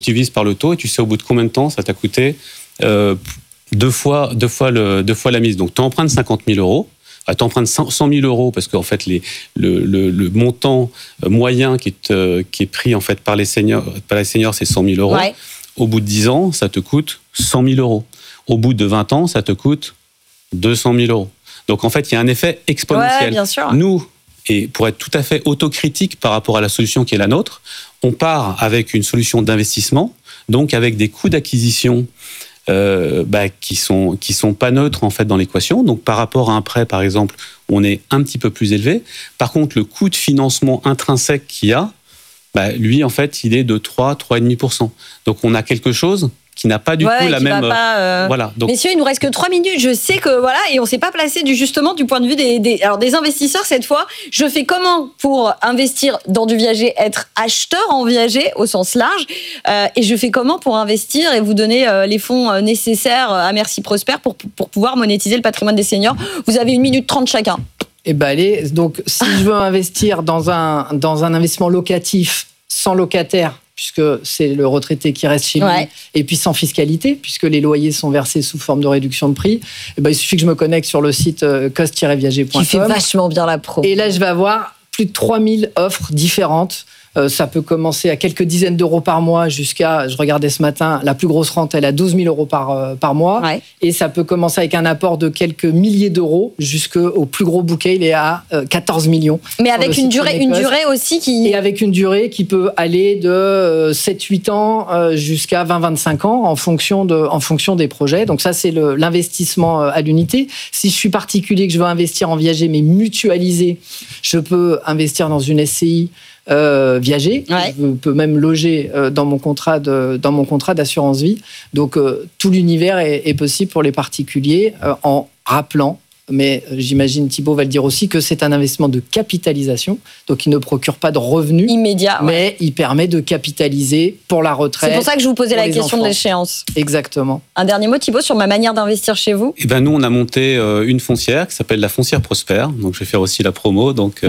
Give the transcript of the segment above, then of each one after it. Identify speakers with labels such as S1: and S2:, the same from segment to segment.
S1: divises par le taux et tu sais au bout de combien de temps ça t'a coûté deux fois la mise. Donc, tu empruntes 50 000 euros. Tu empruntes 100 000 euros parce qu'en fait, le montant moyen qui est pris en fait, par les seniors, c'est 100 000 euros. Ouais. Au bout de 10 ans, ça te coûte 100 000 euros. Au bout de 20 ans, ça te coûte 200 000 euros. Donc, en fait, il y a un effet exponentiel.
S2: Ouais, bien sûr.
S1: Nous, et pour être tout à fait autocritique par rapport à la solution qui est la nôtre, on part avec une solution d'investissement, donc avec des coûts d'acquisition qui sont pas neutres en fait dans l'équation. Donc par rapport à un prêt par exemple, on est un petit peu plus élevé. Par contre, le coût de financement intrinsèque qu'il y a, lui en fait, il est de 3,5%. Donc on a quelque chose qui n'a pas du tout la même.
S2: Voilà. Donc... Messieurs, il nous reste que 3 minutes. Je sais que voilà, et on s'est pas placé justement du point de vue des investisseurs cette fois. Je fais comment pour investir dans du viager, être acheteur en viager au sens large, et je fais comment pour investir et vous donner les fonds nécessaires à Merci Prosper pour pouvoir monétiser le patrimoine des seniors. Vous avez 1 minute 30 chacun.
S3: Allez. Donc, si je veux investir dans un investissement locatif sans locataire, puisque c'est le retraité qui reste chez lui, et puis sans fiscalité, puisque les loyers sont versés sous forme de réduction de prix, il suffit que je me connecte sur le site cost-viager.com.
S2: Qui fait vachement bien la pro.
S3: Et là, je vais avoir plus de 3000 offres différentes. Ça peut commencer à quelques dizaines d'euros par mois jusqu'à, je regardais ce matin, la plus grosse rente, elle a 12 000 euros par mois. Ouais. Et ça peut commencer avec un apport de quelques milliers d'euros jusqu'au plus gros bouquet, il est à 14 millions.
S2: Mais avec une durée aussi qui...
S3: Et avec une durée qui peut aller de 7-8 ans jusqu'à 20-25 ans en fonction des projets. Donc ça, c'est l'investissement à l'unité. Si je suis particulier, que je veux investir en viager, mais mutualisé, je peux investir dans une SCI viager. Ouais. Je peux même loger dans mon contrat d'assurance vie. Donc tout l'univers est possible pour les particuliers en rappelant, mais j'imagine Thibaut va le dire aussi, que c'est un investissement de capitalisation, donc il ne procure pas de revenus
S2: immédiats,
S3: mais il permet de capitaliser pour la retraite.
S2: C'est pour ça que je vous posais la question de l'échéance.
S3: Exactement.
S2: Un dernier mot, Thibaut, sur ma manière d'investir chez vous.
S1: Nous, on a monté une foncière qui s'appelle la Foncière Prosper, donc je vais faire aussi la promo. Donc,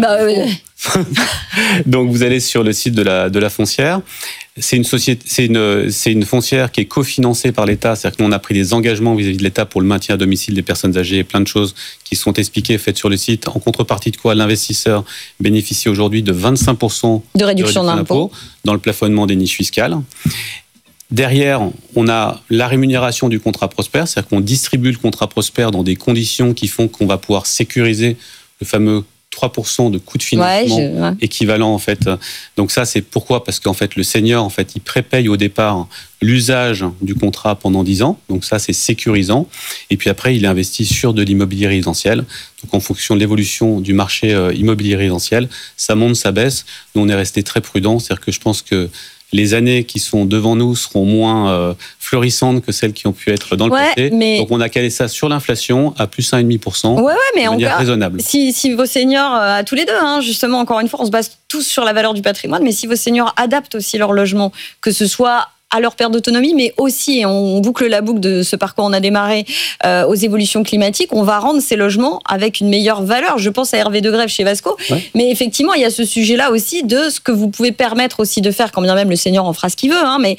S1: donc vous allez sur le site de la foncière. C'est une foncière qui est cofinancée par l'État, c'est-à-dire que nous on a pris des engagements vis-à-vis de l'État pour le maintien à domicile des personnes âgées et plein de choses qui sont expliquées, faites sur le site. En contrepartie de quoi l'investisseur bénéficie aujourd'hui de 25%
S2: de réduction d'impôt
S1: dans le plafonnement des niches fiscales. Derrière, on a la rémunération du contrat Prosper, c'est-à-dire qu'on distribue le contrat Prosper dans des conditions qui font qu'on va pouvoir sécuriser le fameux 3% de coût de financement équivalent en fait. Donc ça, c'est pourquoi ? Parce qu'en fait, le senior, en fait, il prépaye au départ l'usage du contrat pendant 10 ans. Donc ça, c'est sécurisant. Et puis après, il investit sur de l'immobilier résidentiel. Donc en fonction de l'évolution du marché immobilier résidentiel, ça monte, ça baisse. Nous, on est resté très prudents. C'est-à-dire que je pense que les années qui sont devant nous seront moins florissantes que celles qui ont pu être dans le passé. Donc, on a calé ça sur l'inflation à plus 1,5%.
S2: Mais
S1: de manière raisonnable.
S2: Si vos seniors, à tous les deux, justement, encore une fois, on se base tous sur la valeur du patrimoine, mais si vos seniors adaptent aussi leur logement, que ce soit à leur perte d'autonomie, mais aussi, et on boucle la boucle de ce par quoi on a démarré, aux évolutions climatiques, on va rendre ces logements avec une meilleure valeur. Je pense à Hervé de Grève chez Vasco, mais effectivement, il y a ce sujet-là aussi de ce que vous pouvez permettre aussi de faire, quand bien même le senior en fera ce qu'il veut, mais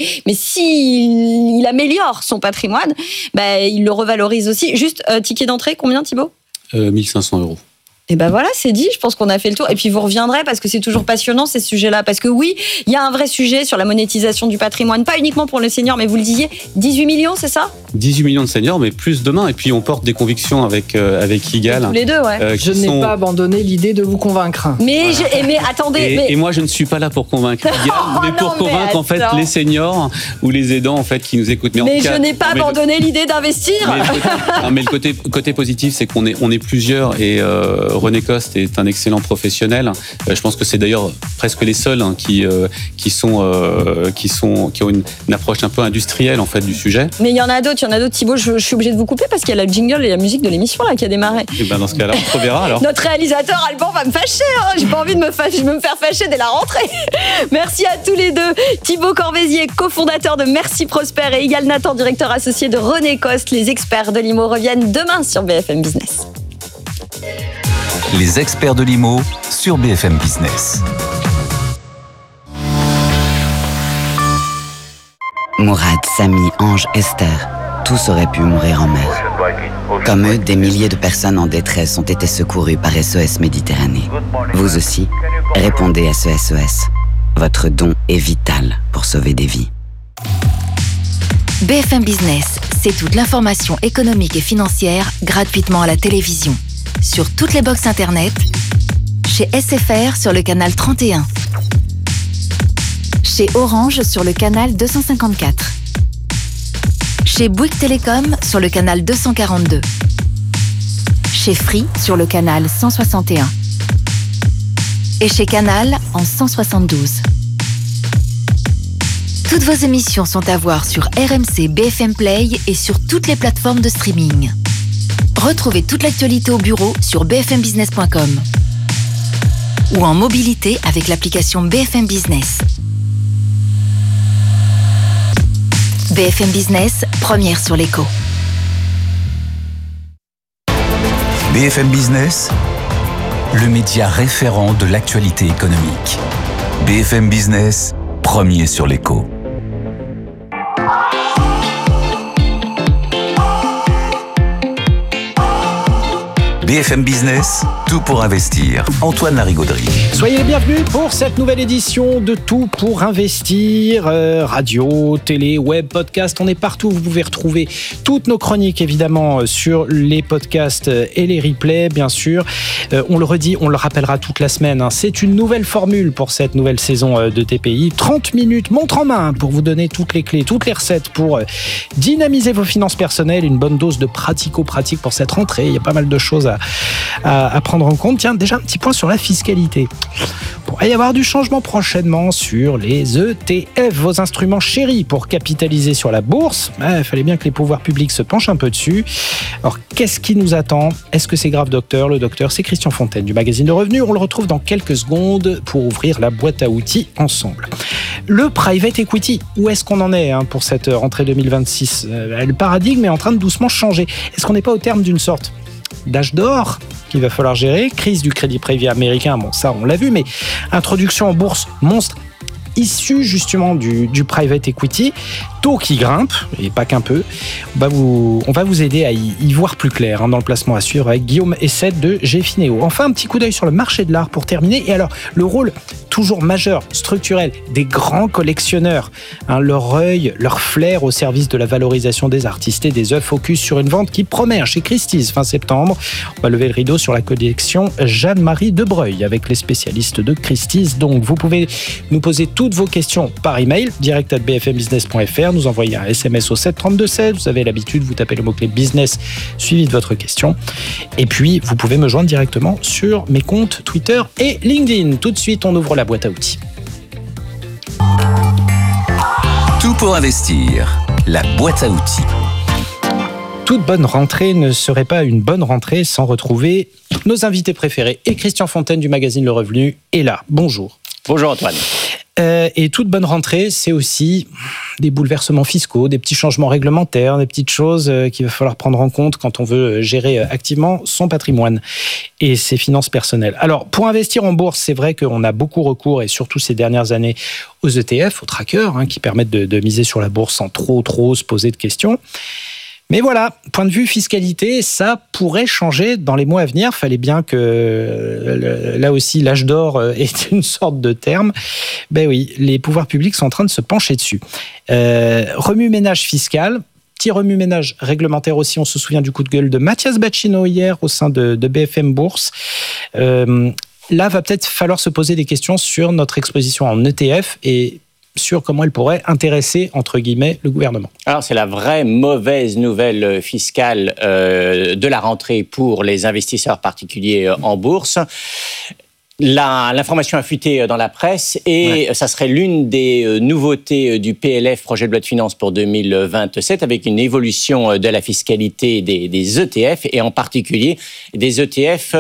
S2: s'il améliore son patrimoine, il le revalorise aussi. Juste, ticket d'entrée, combien Thibaut ?
S1: 1 500 euros.
S2: Et voilà, c'est dit, je pense qu'on a fait le tour. Et puis vous reviendrez parce que c'est toujours passionnant ces sujets-là. Parce que oui, il y a un vrai sujet sur la monétisation du patrimoine, pas uniquement pour le senior, mais vous le disiez, 18 millions, c'est ça ?
S1: 18 millions de seniors, mais plus demain. Et puis on porte des convictions avec Igal.
S2: Tous les deux,
S3: je n'ai pas abandonné l'idée de vous convaincre.
S2: Mais attendez.
S1: Et moi, je ne suis pas là pour convaincre Igal, mais pour convaincre en fait les seniors ou les aidants en fait qui nous écoutent.
S2: Mais je n'ai pas abandonné l'idée d'investir.
S1: Mais le côté positif, c'est qu'on est plusieurs et René Coste est un excellent professionnel. Je pense que c'est d'ailleurs presque les seuls qui ont une approche un peu industrielle en fait du sujet.
S2: Mais il y en a d'autres. Thibaut, je suis obligée de vous couper parce qu'il y a le jingle et la musique de l'émission là qui a démarré.
S1: Et dans ce cas-là, on reverra alors.
S2: Notre réalisateur Alban va me fâcher. J'ai pas envie de me faire fâcher dès la rentrée. Merci à tous les deux. Thibaut Corvézier, cofondateur de Merci Prosper, et Igal Nathan, directeur associé de René Coste. Les experts de l'IMO reviennent demain sur BFM Business.
S4: Les experts de l'IMO sur BFM Business.
S5: Mourad, Samy, Ange, Esther, tous auraient pu mourir en mer. Comme eux, des milliers de personnes en détresse ont été secourues par SOS Méditerranée. Vous aussi, répondez à ce SOS. Votre don est vital pour sauver des vies.
S6: BFM Business, c'est toute l'information économique et financière gratuitement à la télévision. Sur toutes les box internet, chez SFR sur le canal 31, chez Orange sur le canal 254, chez Bouygues Télécom sur le canal 242, chez Free sur le canal 161 et chez Canal en 172. Toutes vos émissions sont à voir sur RMC BFM Play et sur toutes les plateformes de streaming. Retrouvez toute l'actualité au bureau sur bfmbusiness.com ou en mobilité avec l'application BFM Business. BFM Business, première sur l'écho.
S4: BFM Business, le média référent de l'actualité économique. BFM Business, premier sur l'écho. BFM Business, tout pour investir. Antoine Larigauderie.
S7: Soyez les bienvenus pour cette nouvelle édition de Tout pour investir. Radio, télé, web, podcast, on est partout. Vous pouvez retrouver toutes nos chroniques évidemment sur les podcasts et les replays bien sûr. On le redit, on le rappellera toute la semaine. C'est une nouvelle formule pour cette nouvelle saison de TPI. 30 minutes montre en main pour vous donner toutes les clés, toutes les recettes pour dynamiser vos finances personnelles. Une bonne dose de pratico-pratique pour cette rentrée. Il y a pas mal de choses à prendre en compte. Tiens, déjà un petit point sur la fiscalité. Il pourrait y avoir du changement prochainement sur les ETF, vos instruments chéris pour capitaliser sur la bourse. Il fallait bien que les pouvoirs publics se penchent un peu dessus. Alors, qu'est-ce qui nous attend ? Est-ce que c'est grave, docteur ? Le docteur, c'est Christian Fontaine du magazine de revenus. On le retrouve dans quelques secondes pour ouvrir la boîte à outils ensemble. Le private equity, où est-ce qu'on en est pour cette rentrée 2026 ? Le paradigme est en train de doucement changer. Est-ce qu'on n'est pas au terme d'une sorte d'âge d'or qu'il va falloir gérer, crise du crédit privé américain, bon ça on l'a vu, mais introduction en bourse monstre issu justement du private equity, taux qui grimpe, et pas qu'un peu. On va vous aider à y voir plus clair dans le placement à suivre avec Guillaume Essette de Gfineo. Enfin, un petit coup d'œil sur le marché de l'art pour terminer. Et alors, le rôle toujours majeur, structurel, des grands collectionneurs. Leur œil, leur flair au service de la valorisation des artistes et des œuvres, focus sur une vente qui promet chez Christie's fin septembre. On va lever le rideau sur la collection Jeanne-Marie Debreuil avec les spécialistes de Christie's. Donc, vous pouvez nous poser toutes vos questions par email, direct@bfmbusiness.fr, nous envoyer un SMS au 732-16. Vous avez l'habitude, vous tapez le mot-clé business suivi de votre question. Et puis, vous pouvez me joindre directement sur mes comptes Twitter et LinkedIn. Tout de suite, on ouvre la boîte à outils.
S4: Tout pour investir, la boîte à outils.
S7: Toute bonne rentrée ne serait pas une bonne rentrée sans retrouver nos invités préférés. Et Christian Fontaine du magazine Le Revenu est là. Bonjour.
S8: Bonjour Antoine.
S7: Et toute bonne rentrée, c'est aussi des bouleversements fiscaux, des petits changements réglementaires, des petites choses qu'il va falloir prendre en compte quand on veut gérer activement son patrimoine et ses finances personnelles. Alors, pour investir en bourse, c'est vrai qu'on a beaucoup recours, et surtout ces dernières années, aux ETF, aux trackers, qui permettent de miser sur la bourse sans trop se poser de questions. Mais voilà, point de vue fiscalité, ça pourrait changer dans les mois à venir. Fallait bien que, là aussi, l'âge d'or est une sorte de terme. Ben oui, les pouvoirs publics sont en train de se pencher dessus. Remue-ménage fiscal, petit remue-ménage réglementaire aussi. On se souvient du coup de gueule de Mathias Bacchino hier au sein de BFM Bourse. Là, va peut-être falloir se poser des questions sur notre exposition en ETF et sur comment elle pourrait intéresser, entre guillemets, le gouvernement.
S8: Alors, c'est la vraie mauvaise nouvelle fiscale de la rentrée pour les investisseurs particuliers en bourse. L'information a fuité dans la presse et ça serait l'une des nouveautés du PLF, projet de loi de finances pour 2027, avec une évolution de la fiscalité des ETF et en particulier des ETF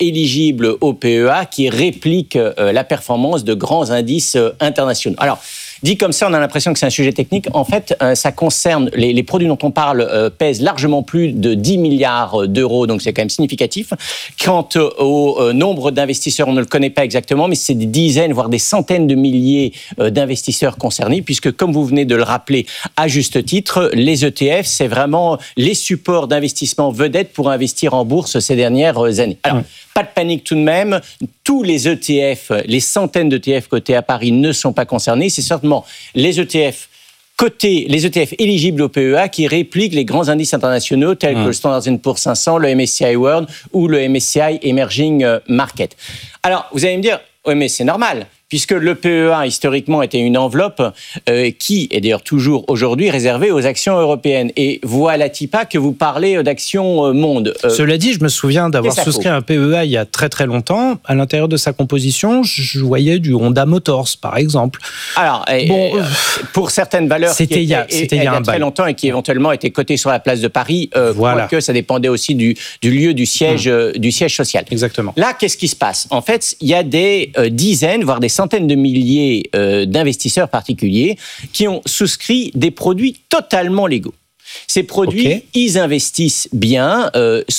S8: éligibles au PEA qui répliquent la performance de grands indices internationaux. Alors, Dit comme ça, on a l'impression que c'est un sujet technique. En fait, ça concerne les produits dont on parle pèsent largement plus de 10 milliards d'euros, donc c'est quand même significatif. Quant au nombre d'investisseurs, on ne le connaît pas exactement, mais c'est des dizaines, voire des centaines de milliers d'investisseurs concernés, puisque comme vous venez de le rappeler à juste titre, les ETF, c'est vraiment les supports d'investissement vedettes pour investir en bourse ces dernières années. Alors, pas de panique tout de même, tous les ETF, les centaines d'ETF cotés à Paris ne sont pas concernés, c'est certainement les ETF éligibles au PEA qui répliquent les grands indices internationaux tels que le Standard & Poor's 500, le MSCI World ou le MSCI Emerging Market. Alors, vous allez me dire, oui, mais c'est normal, puisque le PEA, historiquement, était une enveloppe qui est d'ailleurs toujours aujourd'hui réservée aux actions européennes. Et voilà, Tipa, que vous parlez d'actions monde.
S7: Cela dit, je me souviens d'avoir souscrit un PEA il y a très très longtemps. À l'intérieur de sa composition, je voyais du Honda Motors, par exemple.
S8: Alors, pour certaines valeurs
S7: c'était il y a
S8: très longtemps et qui éventuellement étaient cotées sur la place de Paris, quoique ça dépendait aussi du lieu du siège social.
S7: Exactement.
S8: Là, qu'est-ce qui se passe? En fait, il y a des dizaines, voire des centaines de milliers d'investisseurs particuliers qui ont souscrit des produits totalement légaux. Ces produits, ils investissent bien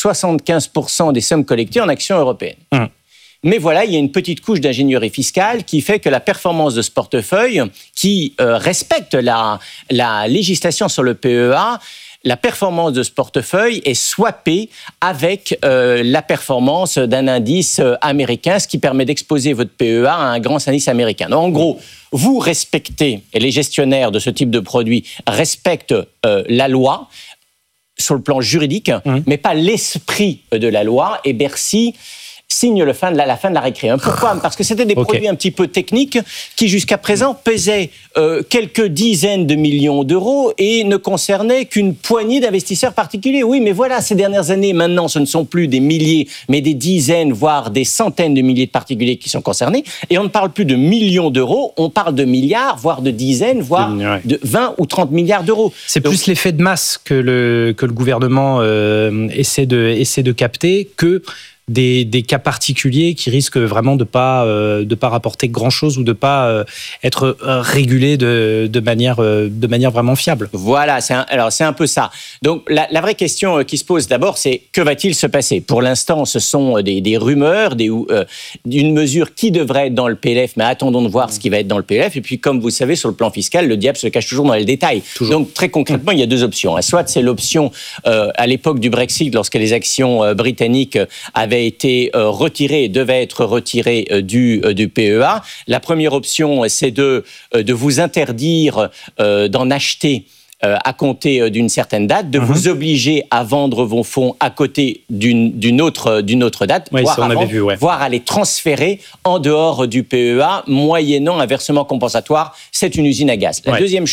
S8: 75% des sommes collectées en actions européennes. Mais voilà, il y a une petite couche d'ingénierie fiscale qui fait que la performance de ce portefeuille, qui respecte la législation sur le PEA, la performance de ce portefeuille est swappée avec la performance d'un indice américain, ce qui permet d'exposer votre PEA à un grand indice américain. Donc, en gros, vous respectez, et les gestionnaires de ce type de produit respectent la loi sur le plan juridique, mais pas l'esprit de la loi, et Bercy signe la fin de la récré. Pourquoi ? Parce que c'était des produits un petit peu techniques qui, jusqu'à présent, pesaient quelques dizaines de millions d'euros et ne concernaient qu'une poignée d'investisseurs particuliers. Oui, mais voilà, ces dernières années, maintenant, ce ne sont plus des milliers, mais des dizaines, voire des centaines de milliers de particuliers qui sont concernés. Et on ne parle plus de millions d'euros, on parle de milliards, voire de dizaines, voire de 20 ou 30 milliards d'euros.
S7: C'est plus l'effet de masse que le gouvernement essaie de capter que des cas particuliers qui risquent vraiment de pas rapporter grand-chose ou de pas être régulés de manière vraiment fiable.
S8: Voilà, c'est un peu ça. Donc la vraie question qui se pose d'abord, c'est que va-t-il se passer ? Pour l'instant, ce sont des rumeurs, d'une mesure qui devrait être dans le PLF, mais attendons de voir ce qui va être dans le PLF. Et puis, comme vous savez, sur le plan fiscal, le diable se cache toujours dans les détails. Donc, très concrètement, il y a deux options. Soit c'est l'option à l'époque du Brexit, lorsque les actions britanniques avaient été retirées et devaient être retirées du PEA. La première option, c'est de vous interdire d'en acheter à compter d'une certaine date, de vous obliger à vendre vos fonds à côté d'une autre date, voire à les transférer en dehors du PEA, moyennant un versement compensatoire. C'est une usine à gaz.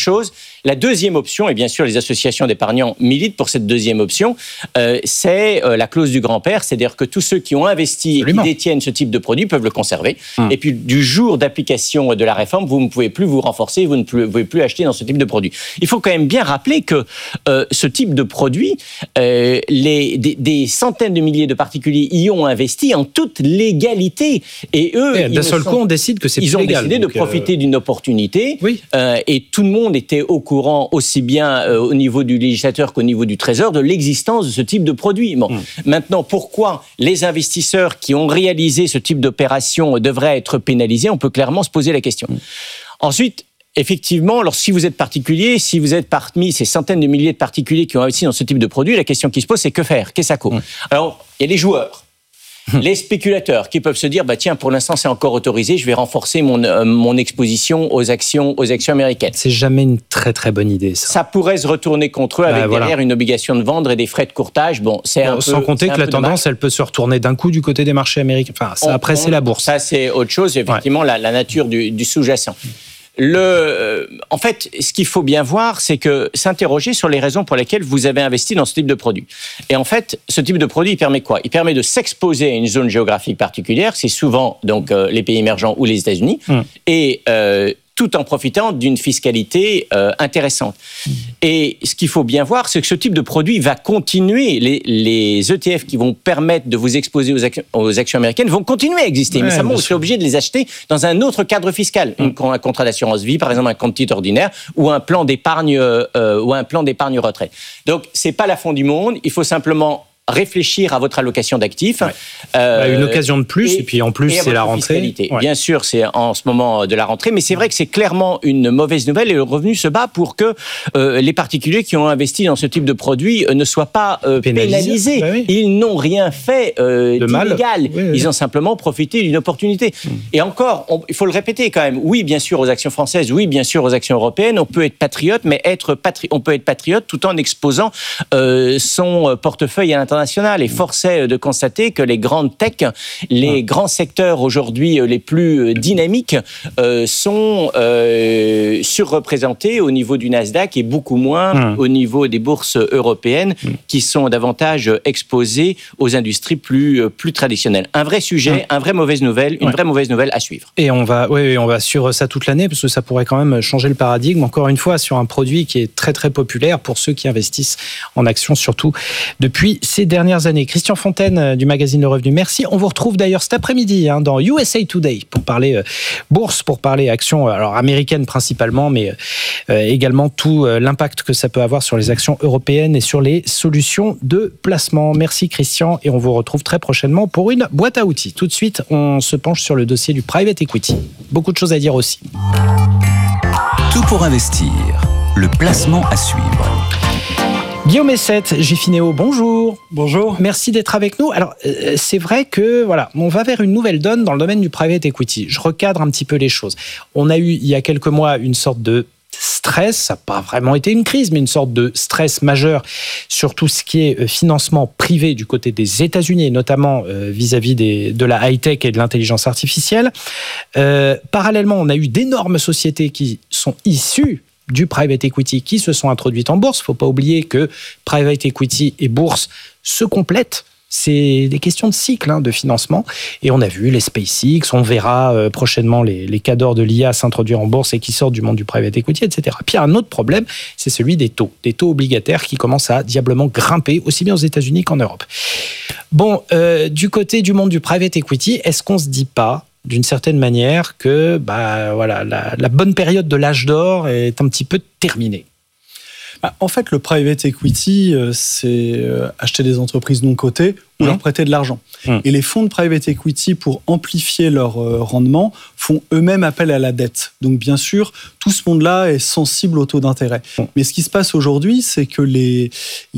S8: La deuxième option, et bien sûr les associations d'épargnants militent pour cette deuxième option, c'est la clause du grand-père, c'est-à-dire que tous ceux qui ont investi et qui détiennent ce type de produit peuvent le conserver. Et puis du jour d'application de la réforme, vous ne pouvez plus vous renforcer, vous ne pouvez plus acheter dans ce type de produit. Il faut quand même bien rappeler que ce type de produit, des centaines de milliers de particuliers y ont investi en toute légalité. Et eux,
S7: d'un seul coup, on décide que c'est plus légal.
S8: Ils ont décidé de profiter d'une opportunité. Et tout le monde était au courant, aussi bien au niveau du législateur qu'au niveau du Trésor, de l'existence de ce type de produit. Maintenant, pourquoi les investisseurs qui ont réalisé ce type d'opération devraient être pénalisés ? On peut clairement se poser la question. Ensuite, effectivement, si vous êtes particulier, si vous êtes parmi ces centaines de milliers de particuliers qui ont investi dans ce type de produit, la question qui se pose, c'est que faire ? Qu'est-ce que ça coûte ? Alors, il y a les joueurs, les spéculateurs qui peuvent se dire, tiens, pour l'instant, c'est encore autorisé, je vais renforcer mon exposition aux actions américaines.
S7: C'est jamais une très très bonne idée, ça.
S8: Ça pourrait se retourner contre eux avec derrière une obligation de vendre et des frais de courtage.
S7: Sans compter que la tendance, elle peut se retourner d'un coup du côté des marchés américains. Enfin, après, c'est la bourse.
S8: Ça, c'est autre chose, effectivement, la nature du sous-jacent. En fait, ce qu'il faut bien voir, c'est que s'interroger sur les raisons pour lesquelles vous avez investi dans ce type de produit. Et en fait, ce type de produit, il permet quoi ? Il permet de s'exposer à une zone géographique particulière, c'est souvent donc les pays émergents ou les États-Unis, et tout en profitant d'une fiscalité intéressante. Et ce qu'il faut bien voir, c'est que ce type de produit va continuer. Les ETF qui vont permettre de vous exposer aux actions américaines vont continuer à exister. Mais seulement, vous serez obligé de les acheter dans un autre cadre fiscal. Un contrat d'assurance vie, par exemple, un compte titre ordinaire, ou un plan d'épargne retraite. Donc, c'est pas la fin du monde. Il faut simplement réfléchir à votre allocation d'actifs.
S7: Une occasion de plus, et puis en plus, c'est la rentrée.
S8: Ouais. Bien sûr, c'est en ce moment de la rentrée, mais c'est vrai que c'est clairement une mauvaise nouvelle et le revenu se bat pour que les particuliers qui ont investi dans ce type de produit ne soient pas pénalisés.
S7: Oui.
S8: Ils n'ont rien fait d'illégal.
S7: Oui.
S8: Ils ont simplement profité d'une opportunité. Et encore, il faut le répéter quand même, oui, bien sûr, aux actions françaises, oui, bien sûr, aux actions européennes, on peut être patriote, mais on peut être patriote tout en exposant son portefeuille à l'international. Et force est de constater que les grandes tech, les grands secteurs aujourd'hui les plus dynamiques sont surreprésentés au niveau du Nasdaq et beaucoup moins au niveau des bourses européennes qui sont davantage exposées aux industries plus traditionnelles. Un vrai sujet, une vraie mauvaise nouvelle à suivre.
S7: Et on va suivre ça toute l'année parce que ça pourrait quand même changer le paradigme. Encore une fois, sur un produit qui est très très populaire pour ceux qui investissent en actions, surtout depuis ces dernières années. Christian Fontaine du magazine Le Revenu, merci. On vous retrouve d'ailleurs cet après-midi dans USA Today pour parler bourse, pour parler actions alors américaines principalement, mais également tout l'impact que ça peut avoir sur les actions européennes et sur les solutions de placement. Merci Christian et on vous retrouve très prochainement pour une boîte à outils. Tout de suite, on se penche sur le dossier du private equity. Beaucoup de choses à dire aussi.
S4: Tout pour investir. Le placement à suivre.
S7: Guillaume Essette, Gfinéo, bonjour.
S9: Bonjour.
S7: Merci d'être avec nous. Alors, c'est vrai que, on va vers une nouvelle donne dans le domaine du private equity. Je recadre un petit peu les choses. On a eu, il y a quelques mois, une sorte de stress, ça n'a pas vraiment été une crise, mais une sorte de stress majeur sur tout ce qui est financement privé du côté des États-Unis, et notamment vis-à-vis de la high-tech et de l'intelligence artificielle. Parallèlement, on a eu d'énormes sociétés qui sont issues du private equity qui se sont introduites en bourse. Il ne faut pas oublier que private equity et bourse se complètent. C'est des questions de cycle de financement. Et on a vu les SpaceX, on verra prochainement les cadors de l'IA s'introduire en bourse et qui sortent du monde du private equity, etc. Puis il y a un autre problème, c'est celui des taux obligataires qui commencent à diablement grimper, aussi bien aux États-Unis qu'en Europe. Bon, du côté du monde du private equity, est-ce qu'on ne se dit pas d'une certaine manière que la bonne période de l'âge d'or est un petit peu terminée?
S9: En fait, le private equity, c'est acheter des entreprises non cotées ou leur prêter de l'argent. Et les fonds de private equity, pour amplifier leur rendement, font eux-mêmes appel à la dette. Donc bien sûr, tout ce monde-là est sensible au taux d'intérêt. Mais ce qui se passe aujourd'hui, c'est que les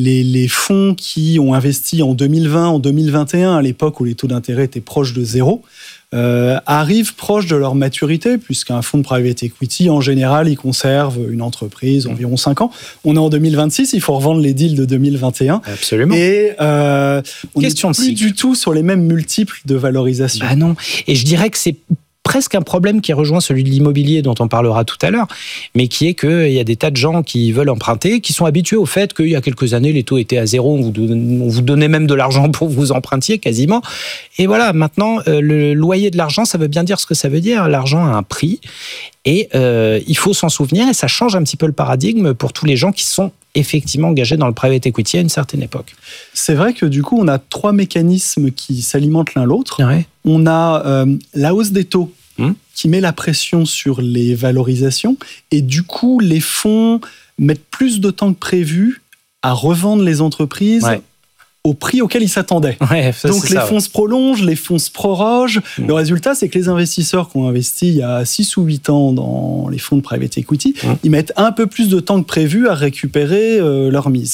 S9: fonds qui ont investi en 2020, en 2021, à l'époque où les taux d'intérêt étaient proches de zéro, arrivent proches de leur maturité, puisqu'un fonds de private equity, en général, il conserve une entreprise environ 5 ans. On est en 2026, il faut revendre les deals de 2021.
S7: Absolument.
S9: Et on n'est plus du tout sur les mêmes multiples de valorisation.
S7: Bah non. Et je dirais que c'est presque un problème qui rejoint celui de l'immobilier dont on parlera tout à l'heure, mais qui est qu'il y a des tas de gens qui veulent emprunter, qui sont habitués au fait qu'il y a quelques années, les taux étaient à zéro, on vous donnait même de l'argent pour que vous empruntiez quasiment. Et voilà, maintenant, le loyer de l'argent, ça veut bien dire ce que ça veut dire. L'argent a un prix et il faut s'en souvenir et ça change un petit peu le paradigme pour tous les gens qui sont effectivement engagés dans le private equity à une certaine époque.
S9: C'est vrai que du coup, on a 3 mécanismes qui s'alimentent l'un l'autre.
S7: Ouais.
S9: On a la hausse des taux qui met la pression sur les valorisations et du coup, les fonds mettent plus de temps que prévu à revendre les entreprises au prix auquel ils s'attendaient. Donc les fonds se prolongent, les fonds se prorogent. Le résultat, c'est que les investisseurs qui ont investi il y a 6 ou 8 ans dans les fonds de private equity, ils mettent un peu plus de temps que prévu à récupérer leur mise.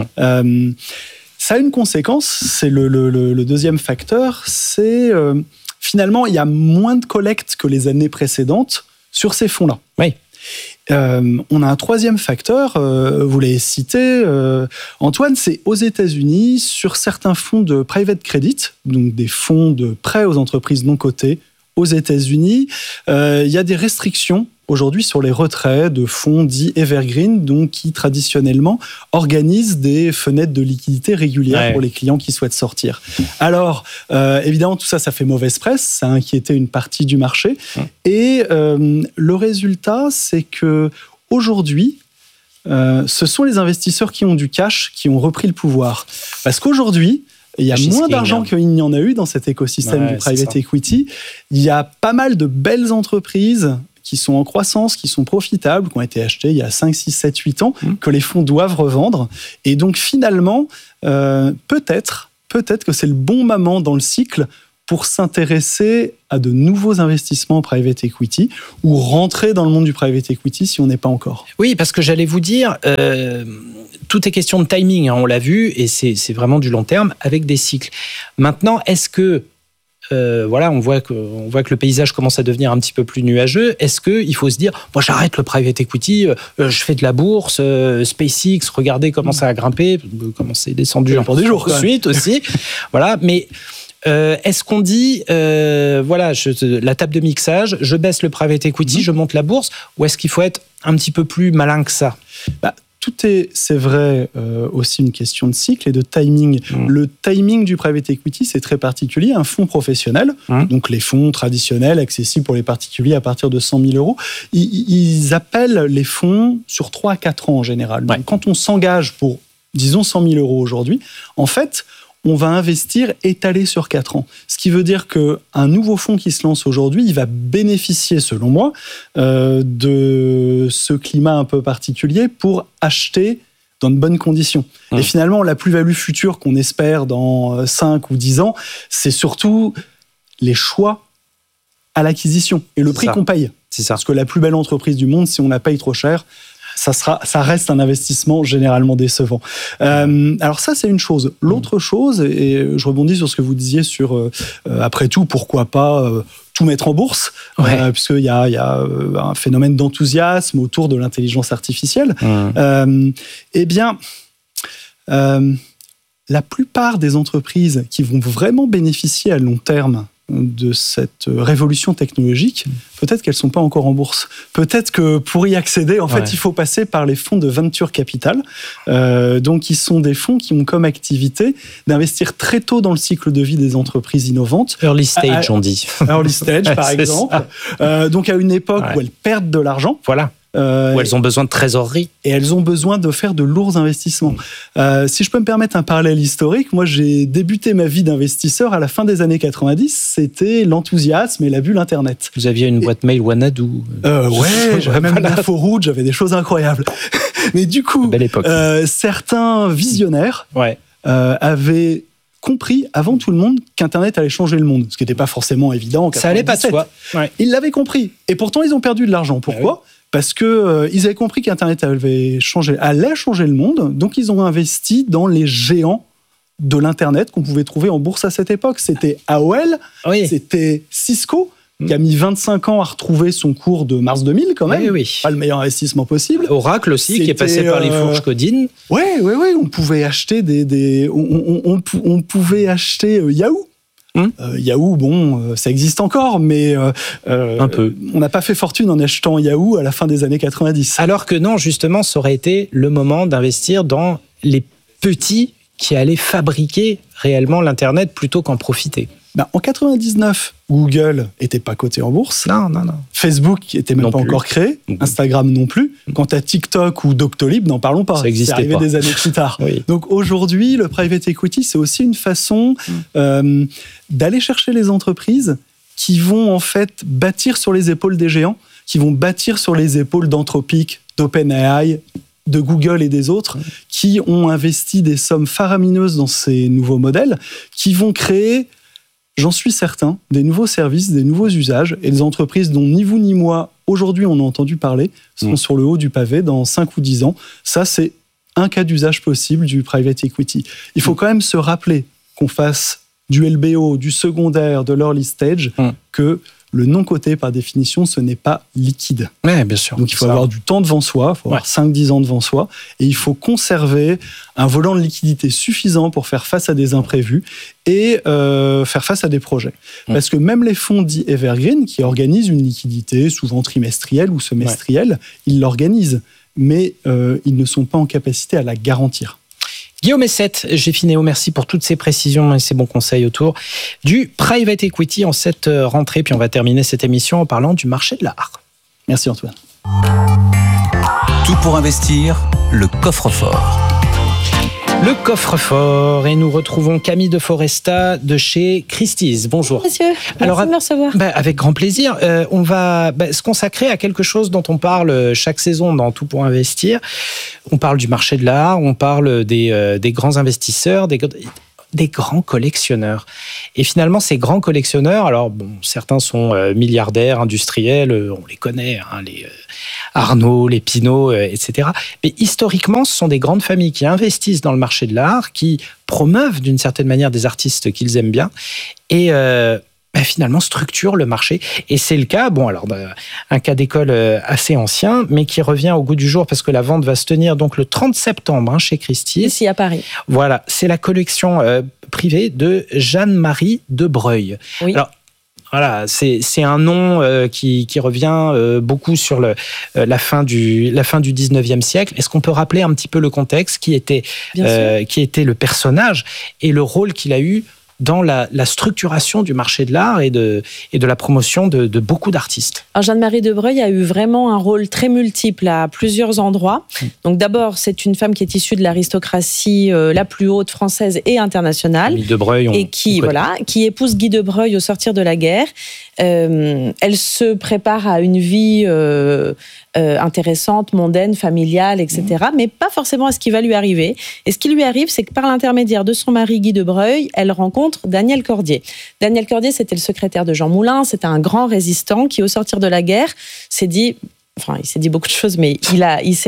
S9: Ça a une conséquence, c'est le deuxième facteur, c'est finalement, il y a moins de collecte que les années précédentes sur ces fonds-là.
S7: Oui.
S9: On a un troisième facteur, vous l'avez cité, Antoine, c'est aux États-Unis, sur certains fonds de private credit, donc des fonds de prêt aux entreprises non cotées, aux États-Unis, il y a des restrictions aujourd'hui sur les retraits de fonds dits evergreen, donc qui traditionnellement organisent des fenêtres de liquidité régulières pour les clients qui souhaitent sortir. Alors, évidemment, tout ça, ça fait mauvaise presse, ça a inquiété une partie du marché. Et le résultat, c'est que aujourd'hui, ce sont les investisseurs qui ont du cash qui ont repris le pouvoir. Parce qu'aujourd'hui, il y a moins d'argent qu'il n'y en a eu dans cet écosystème du private equity. Il y a pas mal de belles entreprises qui sont en croissance, qui sont profitables, qui ont été achetées il y a 5, 6, 7, 8 ans, que les fonds doivent revendre. Et donc finalement, peut-être que c'est le bon moment dans le cycle pour s'intéresser à de nouveaux investissements en private equity ou rentrer dans le monde du private equity si on n'est pas encore.
S7: Oui, parce que j'allais vous dire, tout est question de timing, on l'a vu, et c'est vraiment du long terme avec des cycles. Maintenant, est-ce que on voit que le paysage commence à devenir un petit peu plus nuageux. Est-ce qu'il faut se dire, moi j'arrête le private equity, je fais de la bourse, SpaceX, regardez comment ça a grimpé, comment c'est descendu
S9: pour des jours
S7: ensuite aussi. Voilà, mais est-ce qu'on dit, la table de mixage, je baisse le private equity, je monte la bourse, ou est-ce qu'il faut être un petit peu plus malin que ça ?
S9: C'est vrai, aussi une question de cycle et de timing. Le timing du private equity, c'est très particulier. Un fonds professionnel, donc les fonds traditionnels, accessibles pour les particuliers à partir de 100 000 euros, ils appellent les fonds sur 3 à 4 ans en général. Donc, quand on s'engage pour, disons, 100 000 euros aujourd'hui, en fait, on va investir étalé sur 4 ans. Ce qui veut dire qu'un nouveau fonds qui se lance aujourd'hui, il va bénéficier, selon moi, de ce climat un peu particulier pour acheter dans de bonnes conditions. Et finalement, la plus-value future qu'on espère dans 5 ou 10 ans, c'est surtout les choix à l'acquisition et le prix qu'on paye.
S7: C'est ça.
S9: Parce que la plus belle entreprise du monde, si on la paye trop cher, ça reste un investissement généralement décevant. Alors ça, c'est une chose. L'autre chose, et je rebondis sur ce que vous disiez sur, après tout, pourquoi pas tout mettre en bourse, puisqu'il y a un phénomène d'enthousiasme autour de l'intelligence artificielle. Eh bien, la plupart des entreprises qui vont vraiment bénéficier à long terme de cette révolution technologique, peut-être qu'elles ne sont pas encore en bourse. Peut-être que pour y accéder, en fait, il faut passer par les fonds de venture capital. Donc, ils sont des fonds qui ont comme activité d'investir très tôt dans le cycle de vie des entreprises innovantes.
S7: Early stage, on dit.
S9: Early stage, par exemple. Donc, à une époque où elles perdent de l'argent.
S7: Voilà. Où elles ont besoin de trésorerie.
S9: Et elles ont besoin de faire de lourds investissements. Si je peux me permettre un parallèle historique, moi j'ai débuté ma vie d'investisseur à la fin des années 90, c'était l'enthousiasme et la bulle Internet.
S7: Vous aviez une boîte mail Wanadu.
S9: J'avais même l'info rouge, j'avais des choses incroyables. Mais du coup, certains visionnaires avaient compris avant tout le monde qu'Internet allait changer le monde, ce qui n'était pas forcément évident en 97.
S7: Ça allait pas de soi.
S9: Ils l'avaient compris. Et pourtant, ils ont perdu de l'argent. Pourquoi ? Parce que ils avaient compris qu'Internet allait changer le monde, donc ils ont investi dans les géants de l'Internet qu'on pouvait trouver en bourse à cette époque. C'était AOL, c'était Cisco, qui a mis 25 ans à retrouver son cours de mars 2000 quand même. Pas le meilleur investissement possible.
S7: Oracle aussi, qui est passé par les fourches codines.
S9: On pouvait acheter on pouvait acheter Yahoo. Yahoo, ça existe encore, mais
S7: un peu.
S9: On n'a pas fait fortune en achetant Yahoo à la fin des années 90.
S7: Alors que non, justement, ça aurait été le moment d'investir dans les petits qui allaient fabriquer réellement l'Internet plutôt qu'en profiter.
S9: En 99, Google n'était pas coté en bourse.
S7: Non.
S9: Facebook n'était même pas encore créé. Instagram non plus. Quant à TikTok ou Doctolib, n'en parlons pas.
S7: Ça existait
S9: c'est arrivé des années plus tard. Donc aujourd'hui, le private equity, c'est aussi une façon d'aller chercher les entreprises qui vont en fait bâtir sur les épaules des géants, qui vont bâtir sur les épaules d'Anthropic, d'OpenAI, de Google et des autres, qui ont investi des sommes faramineuses dans ces nouveaux modèles, qui vont créer, j'en suis certain, des nouveaux services, des nouveaux usages, et des entreprises dont ni vous ni moi, aujourd'hui, on a entendu parler, seront sur le haut du pavé dans 5 ou 10 ans. Ça, c'est un cas d'usage possible du private equity. Il faut quand même se rappeler qu'on fasse du LBO, du secondaire, de l'early stage, que le non-coté, par définition, ce n'est pas liquide.
S7: Oui, bien sûr.
S9: Donc, il faut avoir du temps devant soi, il faut avoir 5-10 ans devant soi, et il faut conserver un volant de liquidité suffisant pour faire face à des imprévus et faire face à des projets. Parce que même les fonds dits evergreen, qui organisent une liquidité, souvent trimestrielle ou semestrielle, ils l'organisent, mais ils ne sont pas en capacité à la garantir.
S7: Guillaume Essette, Gfineo, merci pour toutes ces précisions et ces bons conseils autour du private equity en cette rentrée. Puis on va terminer cette émission en parlant du marché de l'art.
S9: Merci Antoine.
S4: Tout pour investir, le coffre-fort.
S7: Le coffre-fort, et nous retrouvons Camille de Foresta de chez Christie's. Bonjour.
S10: Monsieur, merci de me recevoir.
S7: Avec grand plaisir. On va se consacrer à quelque chose dont on parle chaque saison dans Tout pour investir. On parle du marché de l'art, on parle des grands investisseurs, des grands collectionneurs. Et finalement, ces grands collectionneurs, alors certains sont milliardaires, industriels, on les connaît, les Arnaud, les Pinault, etc. Mais historiquement, ce sont des grandes familles qui investissent dans le marché de l'art, qui promeuvent d'une certaine manière des artistes qu'ils aiment bien, et finalement structurent le marché. Et c'est le cas, un cas d'école assez ancien, mais qui revient au goût du jour parce que la vente va se tenir donc le 30 septembre chez Christie's.
S10: Ici à Paris.
S7: Voilà, c'est la collection privée de Jeanne-Marie de Breuil.
S10: Oui.
S7: Alors, voilà, c'est un nom qui revient beaucoup sur la fin du 19e siècle. Est-ce qu'on peut rappeler un petit peu le contexte, qui était le personnage et le rôle qu'il a eu dans la structuration du marché de l'art et de la promotion de beaucoup d'artistes?
S10: Alors Jeanne-Marie de Breuil a eu vraiment un rôle très multiple à plusieurs endroits. Donc d'abord, c'est une femme qui est issue de l'aristocratie la plus haute française et internationale.
S7: De Breuil,
S10: et qui épouse Guy de Breuil au sortir de la guerre. Elle se prépare à une vie intéressante, mondaine, familiale, etc. Mais pas forcément à ce qui va lui arriver. Et ce qui lui arrive, c'est que par l'intermédiaire de son mari Guy de Breuil, elle rencontre Daniel Cordier. Daniel Cordier, c'était le secrétaire de Jean Moulin, c'était un grand résistant qui, au sortir de la guerre, s'est dit... Enfin, il s'est dit beaucoup de choses, mais il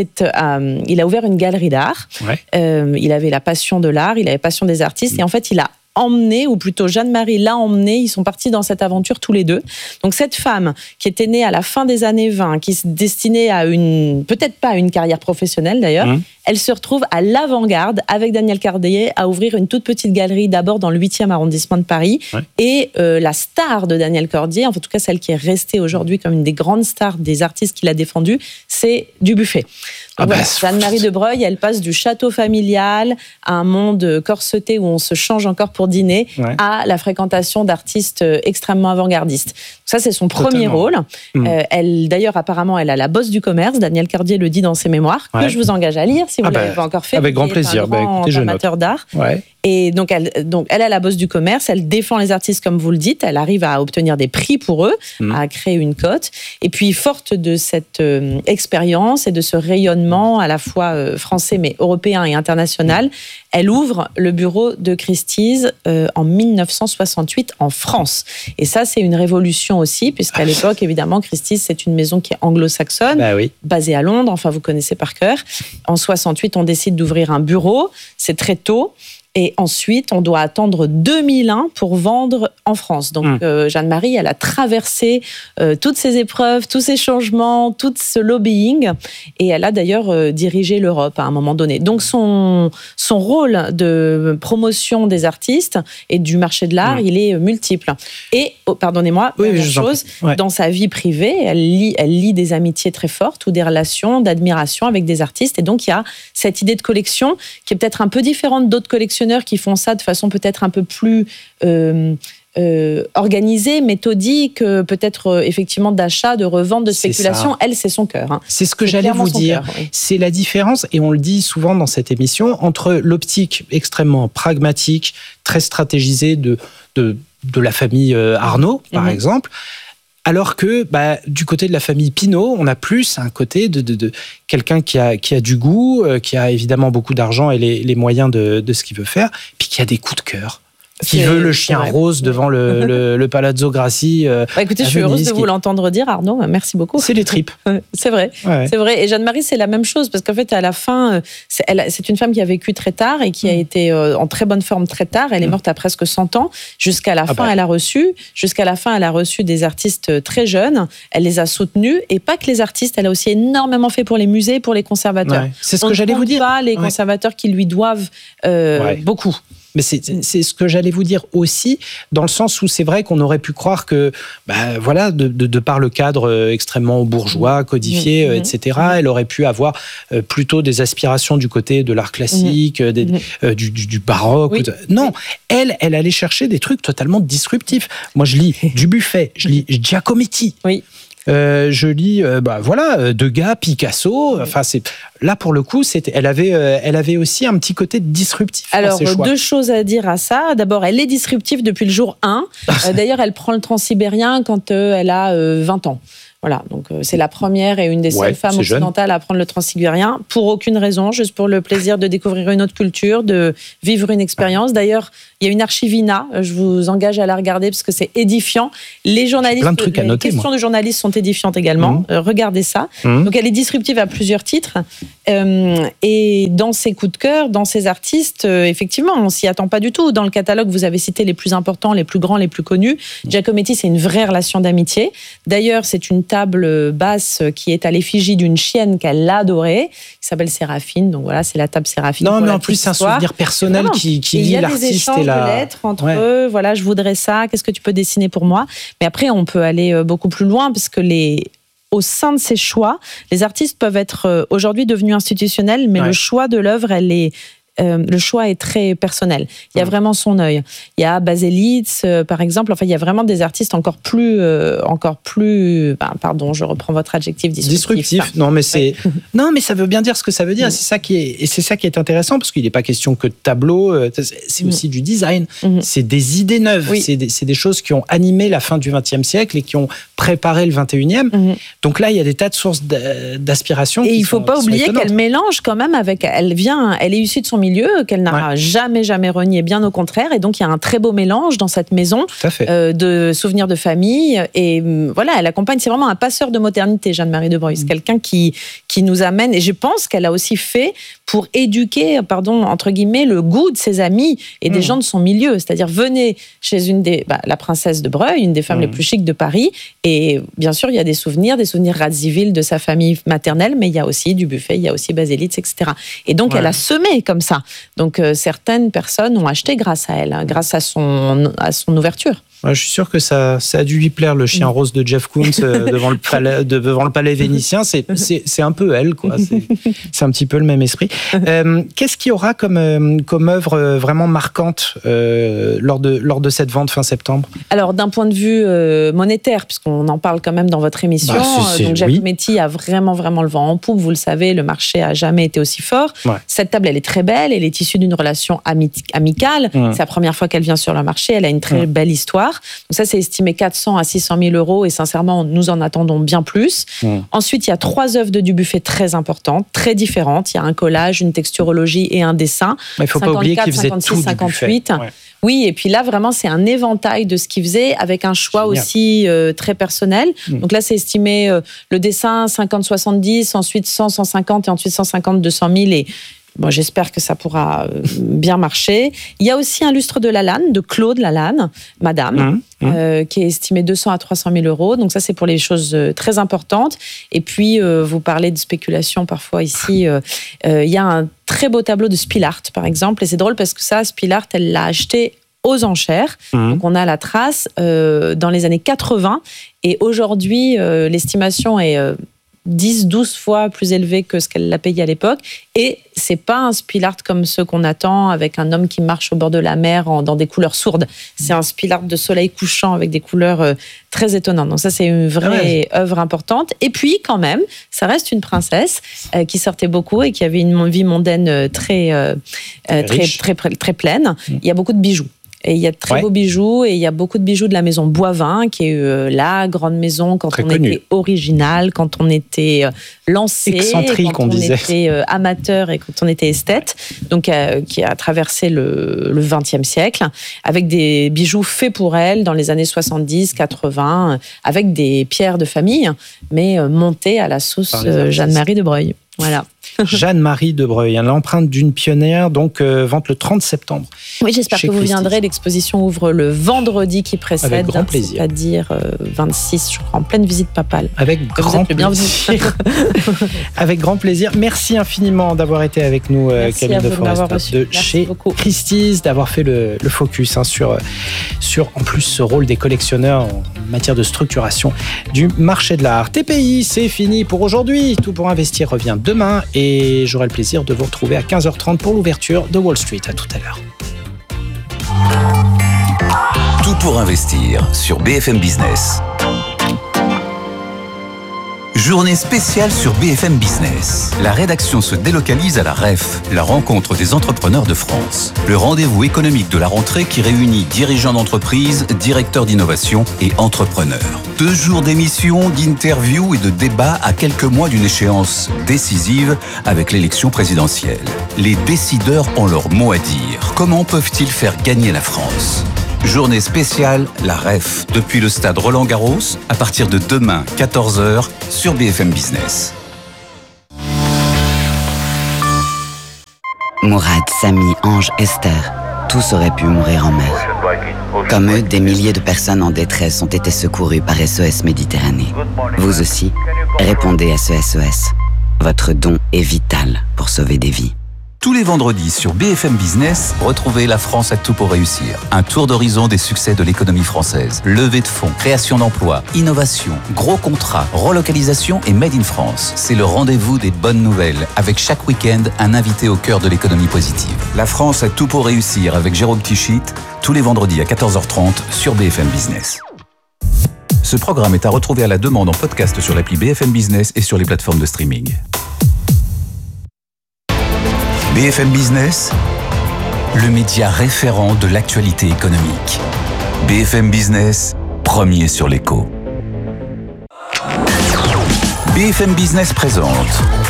S10: a ouvert une galerie d'art.
S7: Ouais.
S10: Il avait la passion de l'art, il avait la passion des artistes, et en fait, il a emmené, ou plutôt Jeanne-Marie l'a emmené, ils sont partis dans cette aventure tous les deux. Donc cette femme qui était née à la fin des années 20, qui se destinait à peut-être pas à une carrière professionnelle d'ailleurs, elle se retrouve à l'avant-garde avec Daniel Cordier à ouvrir une toute petite galerie d'abord dans le 8e arrondissement de Paris. Ouais. Et la star de Daniel Cordier, en tout cas celle qui est restée aujourd'hui comme une des grandes stars des artistes qu'il a défendus, c'est Dubuffet. Jeanne-Marie de Breuil, elle passe du château familial à un monde corseté où on se change encore pour dîner, à la fréquentation d'artistes extrêmement avant-gardistes. Ça, c'est son premier rôle. Elle, d'ailleurs, apparemment, elle a la bosse du commerce. Daniel Cordier le dit dans ses mémoires, que je vous engage à lire si vous ne l'avez pas encore fait.
S7: Avec grand plaisir.
S10: Écoutez, amateur d'art. Ouais. Et donc, elle a la bosse du commerce, elle défend les artistes comme vous le dites, elle arrive à obtenir des prix pour eux, à créer une cote. Et puis, forte de cette expérience et de ce rayonnement à la fois français, mais européen et international, elle ouvre le bureau de Christie's en 1968 en France. Et ça, c'est une révolution aussi, puisqu'à l'époque, évidemment, Christie's, c'est une maison qui est anglo-saxonne, basée à Londres, enfin, vous connaissez par cœur. En 68, on décide d'ouvrir un bureau, c'est très tôt. Et ensuite, on doit attendre 2001 pour vendre en France. Donc, Jeanne-Marie, elle a traversé toutes ces épreuves, tous ces changements, tout ce lobbying. Et elle a d'ailleurs dirigé l'Europe à un moment donné. Donc, son rôle de promotion des artistes et du marché de l'art, il est multiple. Et, pardonnez-moi, dernière chose, dans sa vie privée, elle lie des amitiés très fortes ou des relations d'admiration avec des artistes. Et donc, il y a cette idée de collection qui est peut-être un peu différente d'autres collectionneurs qui font ça de façon peut-être un peu plus organisée, méthodique, peut-être effectivement d'achat, de revente, de spéculation. Elle, c'est son cœur.
S7: C'est ce que j'allais vous dire. C'est la différence, et on le dit souvent dans cette émission, entre l'optique extrêmement pragmatique, très stratégisée de la famille Arnaud, par exemple, alors que du côté de la famille Pinault, on a plus un côté de quelqu'un qui a du goût, qui a évidemment beaucoup d'argent et les moyens de ce qu'il veut faire, puis qui a des coups de cœur. Qui veut le chien rose devant le Palazzo Grassi.
S10: Écoutez, je suis heureuse de vous l'entendre dire, Arnaud. Merci beaucoup.
S7: C'est les tripes.
S10: C'est vrai. Ouais. C'est vrai. Et Jeanne-Marie, c'est la même chose, parce qu'en fait, à la fin, c'est une femme qui a vécu très tard et qui a été en très bonne forme très tard. Elle est morte à presque 100 ans. Jusqu'à la fin, elle a reçu des artistes très jeunes. Elle les a soutenus. Et pas que les artistes, elle a aussi énormément fait pour les musées, pour les conservateurs.
S7: Ouais. C'est ce que j'allais vous dire.
S10: Pas les conservateurs qui lui doivent beaucoup.
S7: Mais c'est ce que j'allais vous dire aussi, dans le sens où c'est vrai qu'on aurait pu croire que, de par le cadre extrêmement bourgeois, codifié, etc., elle aurait pu avoir plutôt des aspirations du côté de l'art classique, du baroque. Oui. Non, elle allait chercher des trucs totalement disruptifs. Moi, je lis Dubuffet, je lis Giacometti.
S10: Oui.
S7: Je lis, Degas, Picasso. Enfin, là pour le coup, elle avait aussi un petit côté disruptif.
S10: Alors, deux choses à dire à ça. D'abord, elle est disruptive depuis le jour 1. D'ailleurs, elle prend le transsibérien quand elle a 20 ans. Voilà, donc c'est la première et une des seules femmes occidentales à prendre le transsibérien, pour aucune raison, juste pour le plaisir de découvrir une autre culture, de vivre une expérience. D'ailleurs, il y a une archivina, je vous engage à la regarder parce que c'est édifiant. Les journalistes, les questions de journalistes sont édifiantes également. Regardez ça. Donc elle est disruptive à plusieurs titres. Et dans ses coups de cœur, dans ses artistes, effectivement, on s'y attend pas du tout. Dans le catalogue, vous avez cité les plus importants, les plus grands, les plus connus. Giacometti, c'est une vraie relation d'amitié. D'ailleurs, c'est une table basse qui est à l'effigie d'une chienne qu'elle adorait, qui s'appelle Séraphine. Donc voilà, c'est la table Séraphine.
S7: Non, mais en plus, c'est un souvenir personnel qui lie l'artiste et la...
S10: de lettres entre eux. Voilà, je voudrais ça. Qu'est-ce que tu peux dessiner pour moi? Mais après, on peut aller beaucoup plus loin parce que au sein de ces choix, les artistes peuvent être aujourd'hui devenus institutionnels, mais le choix de l'œuvre, le choix est très personnel. Il y a vraiment son œil. Il y a Baselitz, par exemple. Enfin, il y a vraiment des artistes encore plus. Pardon, je reprends votre adjectif disruptif.
S7: Non, mais non, mais ça veut bien dire ce que ça veut dire. C'est ça qui est intéressant parce qu'il n'est pas question que de tableaux. C'est aussi du design. C'est des idées neuves. Oui. C'est des choses qui ont animé la fin du XXe siècle et qui ont préparé le XXIe. Donc là, il y a des tas de sources d'aspiration.
S10: Et il ne faut pas oublier qu'elle mélange quand même avec. Elle est issue de son milieu, qu'elle n'a jamais renié, bien au contraire. Et donc, il y a un très beau mélange dans cette maison de souvenirs de famille. Et voilà, elle accompagne, c'est vraiment un passeur de modernité, Jeanne-Marie de Broglie. C'est quelqu'un qui nous amène, et je pense qu'elle a aussi fait pour éduquer, entre guillemets, le goût de ses amis et des gens de son milieu. C'est-à-dire, venez chez la princesse de Breuil, une des femmes les plus chics de Paris, et bien sûr, il y a des souvenirs Radziwiłł de sa famille maternelle, mais il y a aussi Dubuffet, il y a aussi Baselitz, etc. Et donc, elle a semé comme ça. Donc, certaines personnes ont acheté grâce à elle, grâce à son ouverture.
S7: Ouais, je suis sûr que ça a dû lui plaire, le chien rose de Jeff Koons devant le palais vénitien. C'est un peu elle, quoi. C'est un petit peu le même esprit. Qu'est-ce qu'il y aura comme œuvre vraiment marquante lors de cette vente fin septembre? Alors,
S10: d'un point de vue monétaire, puisqu'on en parle quand même dans votre émission, donc Giacometti a vraiment le vent en poupe. Vous le savez, le marché a jamais été aussi fort. Ouais. Cette table, elle est très belle. Elle est issue d'une relation amicale. C'est la première fois qu'elle vient sur le marché. Elle a une très belle histoire. Donc ça, c'est estimé 400 à 600 000 euros et sincèrement, nous en attendons bien plus. Ensuite, il y a 3 œuvres de Dubuffet très importantes, très différentes. Il y a un collage, une texturologie et un dessin.
S7: Mais il ne faut pas oublier qu'il faisait 56, tout 58.
S10: Ouais. Oui, et puis là, vraiment, c'est un éventail de ce qu'il faisait avec un choix aussi très personnel. Donc là, c'est estimé le dessin 50-70, ensuite 100-150 et ensuite 150-200 000 et bon, j'espère que ça pourra bien marcher. Il y a aussi un lustre de Lalanne, de Claude Lalanne, Madame, qui est estimé 200 à 300 000 euros. Donc ça, c'est pour les choses très importantes. Et puis, vous parlez de spéculation parfois ici. Il y a un très beau tableau de Spilart, par exemple. Et c'est drôle parce que ça, Spilart, elle l'a acheté aux enchères. Donc on a la trace dans les années 80. Et aujourd'hui, l'estimation est 10-12 fois plus élevé que ce qu'elle l'a payé à l'époque. Et c'est pas un Spilart comme ceux qu'on attend, avec un homme qui marche au bord de la mer dans des couleurs sourdes. C'est un Spilart de soleil couchant avec des couleurs très étonnantes. Donc ça, c'est une vraie œuvre importante. Et puis, quand même, ça reste une princesse qui sortait beaucoup et qui avait une vie mondaine très pleine. Il y a beaucoup de bijoux. Et il y a de très beaux bijoux, et il y a beaucoup de bijoux de la maison Boivin, qui est la grande maison quand on était original, quand on était lancé,
S7: excentrique,
S10: quand on était amateur et quand on était esthète, donc qui a traversé le XXe siècle, avec des bijoux faits pour elle dans les années 70, 80, avec des pierres de famille, mais montées à la sauce Jeanne-Marie de Broglie. Voilà.
S7: Jeanne-Marie de Broglie, l'empreinte d'une pionnière, donc vente le 30 septembre.
S10: Oui, j'espère que vous viendrez. L'exposition ouvre le vendredi qui précède,
S7: avec grand plaisir.
S10: C'est-à-dire 26, je crois, en pleine visite papale.
S7: Avec grand plaisir. Avec grand plaisir. Merci infiniment d'avoir été avec nous, Camille de Forest, de chez Christie's, d'avoir fait le focus sur en plus ce rôle des collectionneurs en matière de structuration du marché de l'art. TPI, c'est fini pour aujourd'hui. Tout pour investir revient demain et j'aurai le plaisir de vous retrouver à 15h30 pour l'ouverture de Wall Street. À tout à l'heure.
S4: Tout pour investir sur BFM Business. Journée spéciale sur BFM Business. La rédaction se délocalise à la REF, la rencontre des entrepreneurs de France. Le rendez-vous économique de la rentrée qui réunit dirigeants d'entreprise, directeurs d'innovation et entrepreneurs. 2 jours d'émissions, d'interviews et de débats à quelques mois d'une échéance décisive avec l'élection présidentielle. Les décideurs ont leur mot à dire. Comment peuvent-ils faire gagner la France ? Journée spéciale, la REF, depuis le stade Roland-Garros, à partir de demain, 14h, sur BFM Business.
S5: Mourad, Samy, Ange, Esther, tous auraient pu mourir en mer. Comme eux, des milliers de personnes en détresse ont été secourues par SOS Méditerranée. Vous aussi, répondez à ce SOS. Votre don est vital pour sauver des vies.
S4: Tous les vendredis sur BFM Business, retrouvez La France a tout pour réussir. Un tour d'horizon des succès de l'économie française. Levée de fonds, création d'emplois, innovation, gros contrats, relocalisation et Made in France. C'est le rendez-vous des bonnes nouvelles, avec chaque week-end un invité au cœur de l'économie positive. La France a tout pour réussir avec Jérôme Tichit, tous les vendredis à 14h30 sur BFM Business. Ce programme est à retrouver à la demande en podcast sur l'appli BFM Business et sur les plateformes de streaming. BFM Business, le média référent de l'actualité économique. BFM Business, premier sur l'écho. BFM Business présente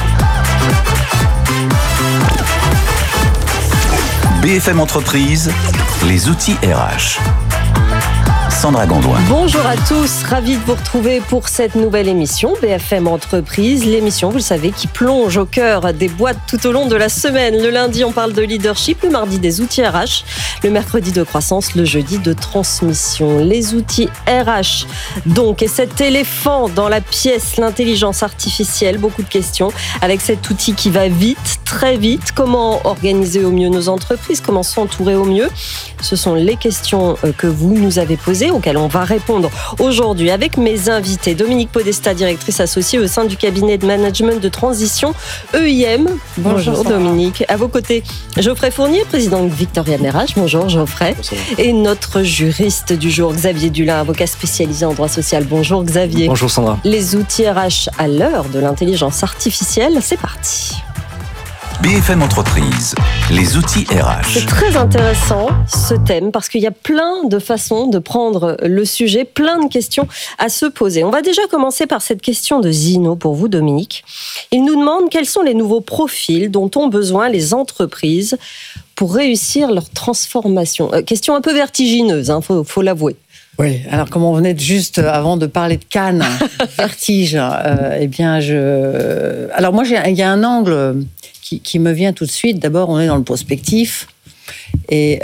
S4: BFM Entreprise, les outils RH. Sandra Gondouin.
S11: Bonjour à tous, ravi de vous retrouver pour cette nouvelle émission BFM Entreprise, l'émission, vous le savez, qui plonge au cœur des boîtes tout au long de la semaine. Le lundi, on parle de leadership, le mardi des outils RH, le mercredi de croissance, le jeudi de transmission. Les outils RH, donc, et cet éléphant dans la pièce, l'intelligence artificielle, beaucoup de questions avec cet outil qui va vite, très vite. Comment organiser au mieux nos entreprises, comment s'entourer au mieux? Ce sont les questions que vous nous avez posées, auxquelles on va répondre aujourd'hui avec mes invités. Dominique Podesta, directrice associée au sein du cabinet de management de transition EIM. Bonjour Dominique. À vos côtés, Geoffrey Fournier, président de Victorian RH. Bonjour Geoffrey. Bonjour. Et notre juriste du jour, Xavier Dulin, avocat spécialisé en droit social. Bonjour Xavier.
S12: Bonjour Sandra.
S11: Les outils RH à l'heure de l'intelligence artificielle, c'est parti.
S4: BFM Entreprise, les outils RH.
S11: C'est très intéressant ce thème parce qu'il y a plein de façons de prendre le sujet, plein de questions à se poser. On va déjà commencer par cette question de Zino pour vous, Dominique. Il nous demande quels sont les nouveaux profils dont ont besoin les entreprises pour réussir leur transformation. Question un peu vertigineuse, faut l'avouer.
S3: Oui, alors comme on venait juste avant de parler de Cannes, vertige, eh bien alors moi il y a un angle qui me vient tout de suite. D'abord, on est dans le prospectif et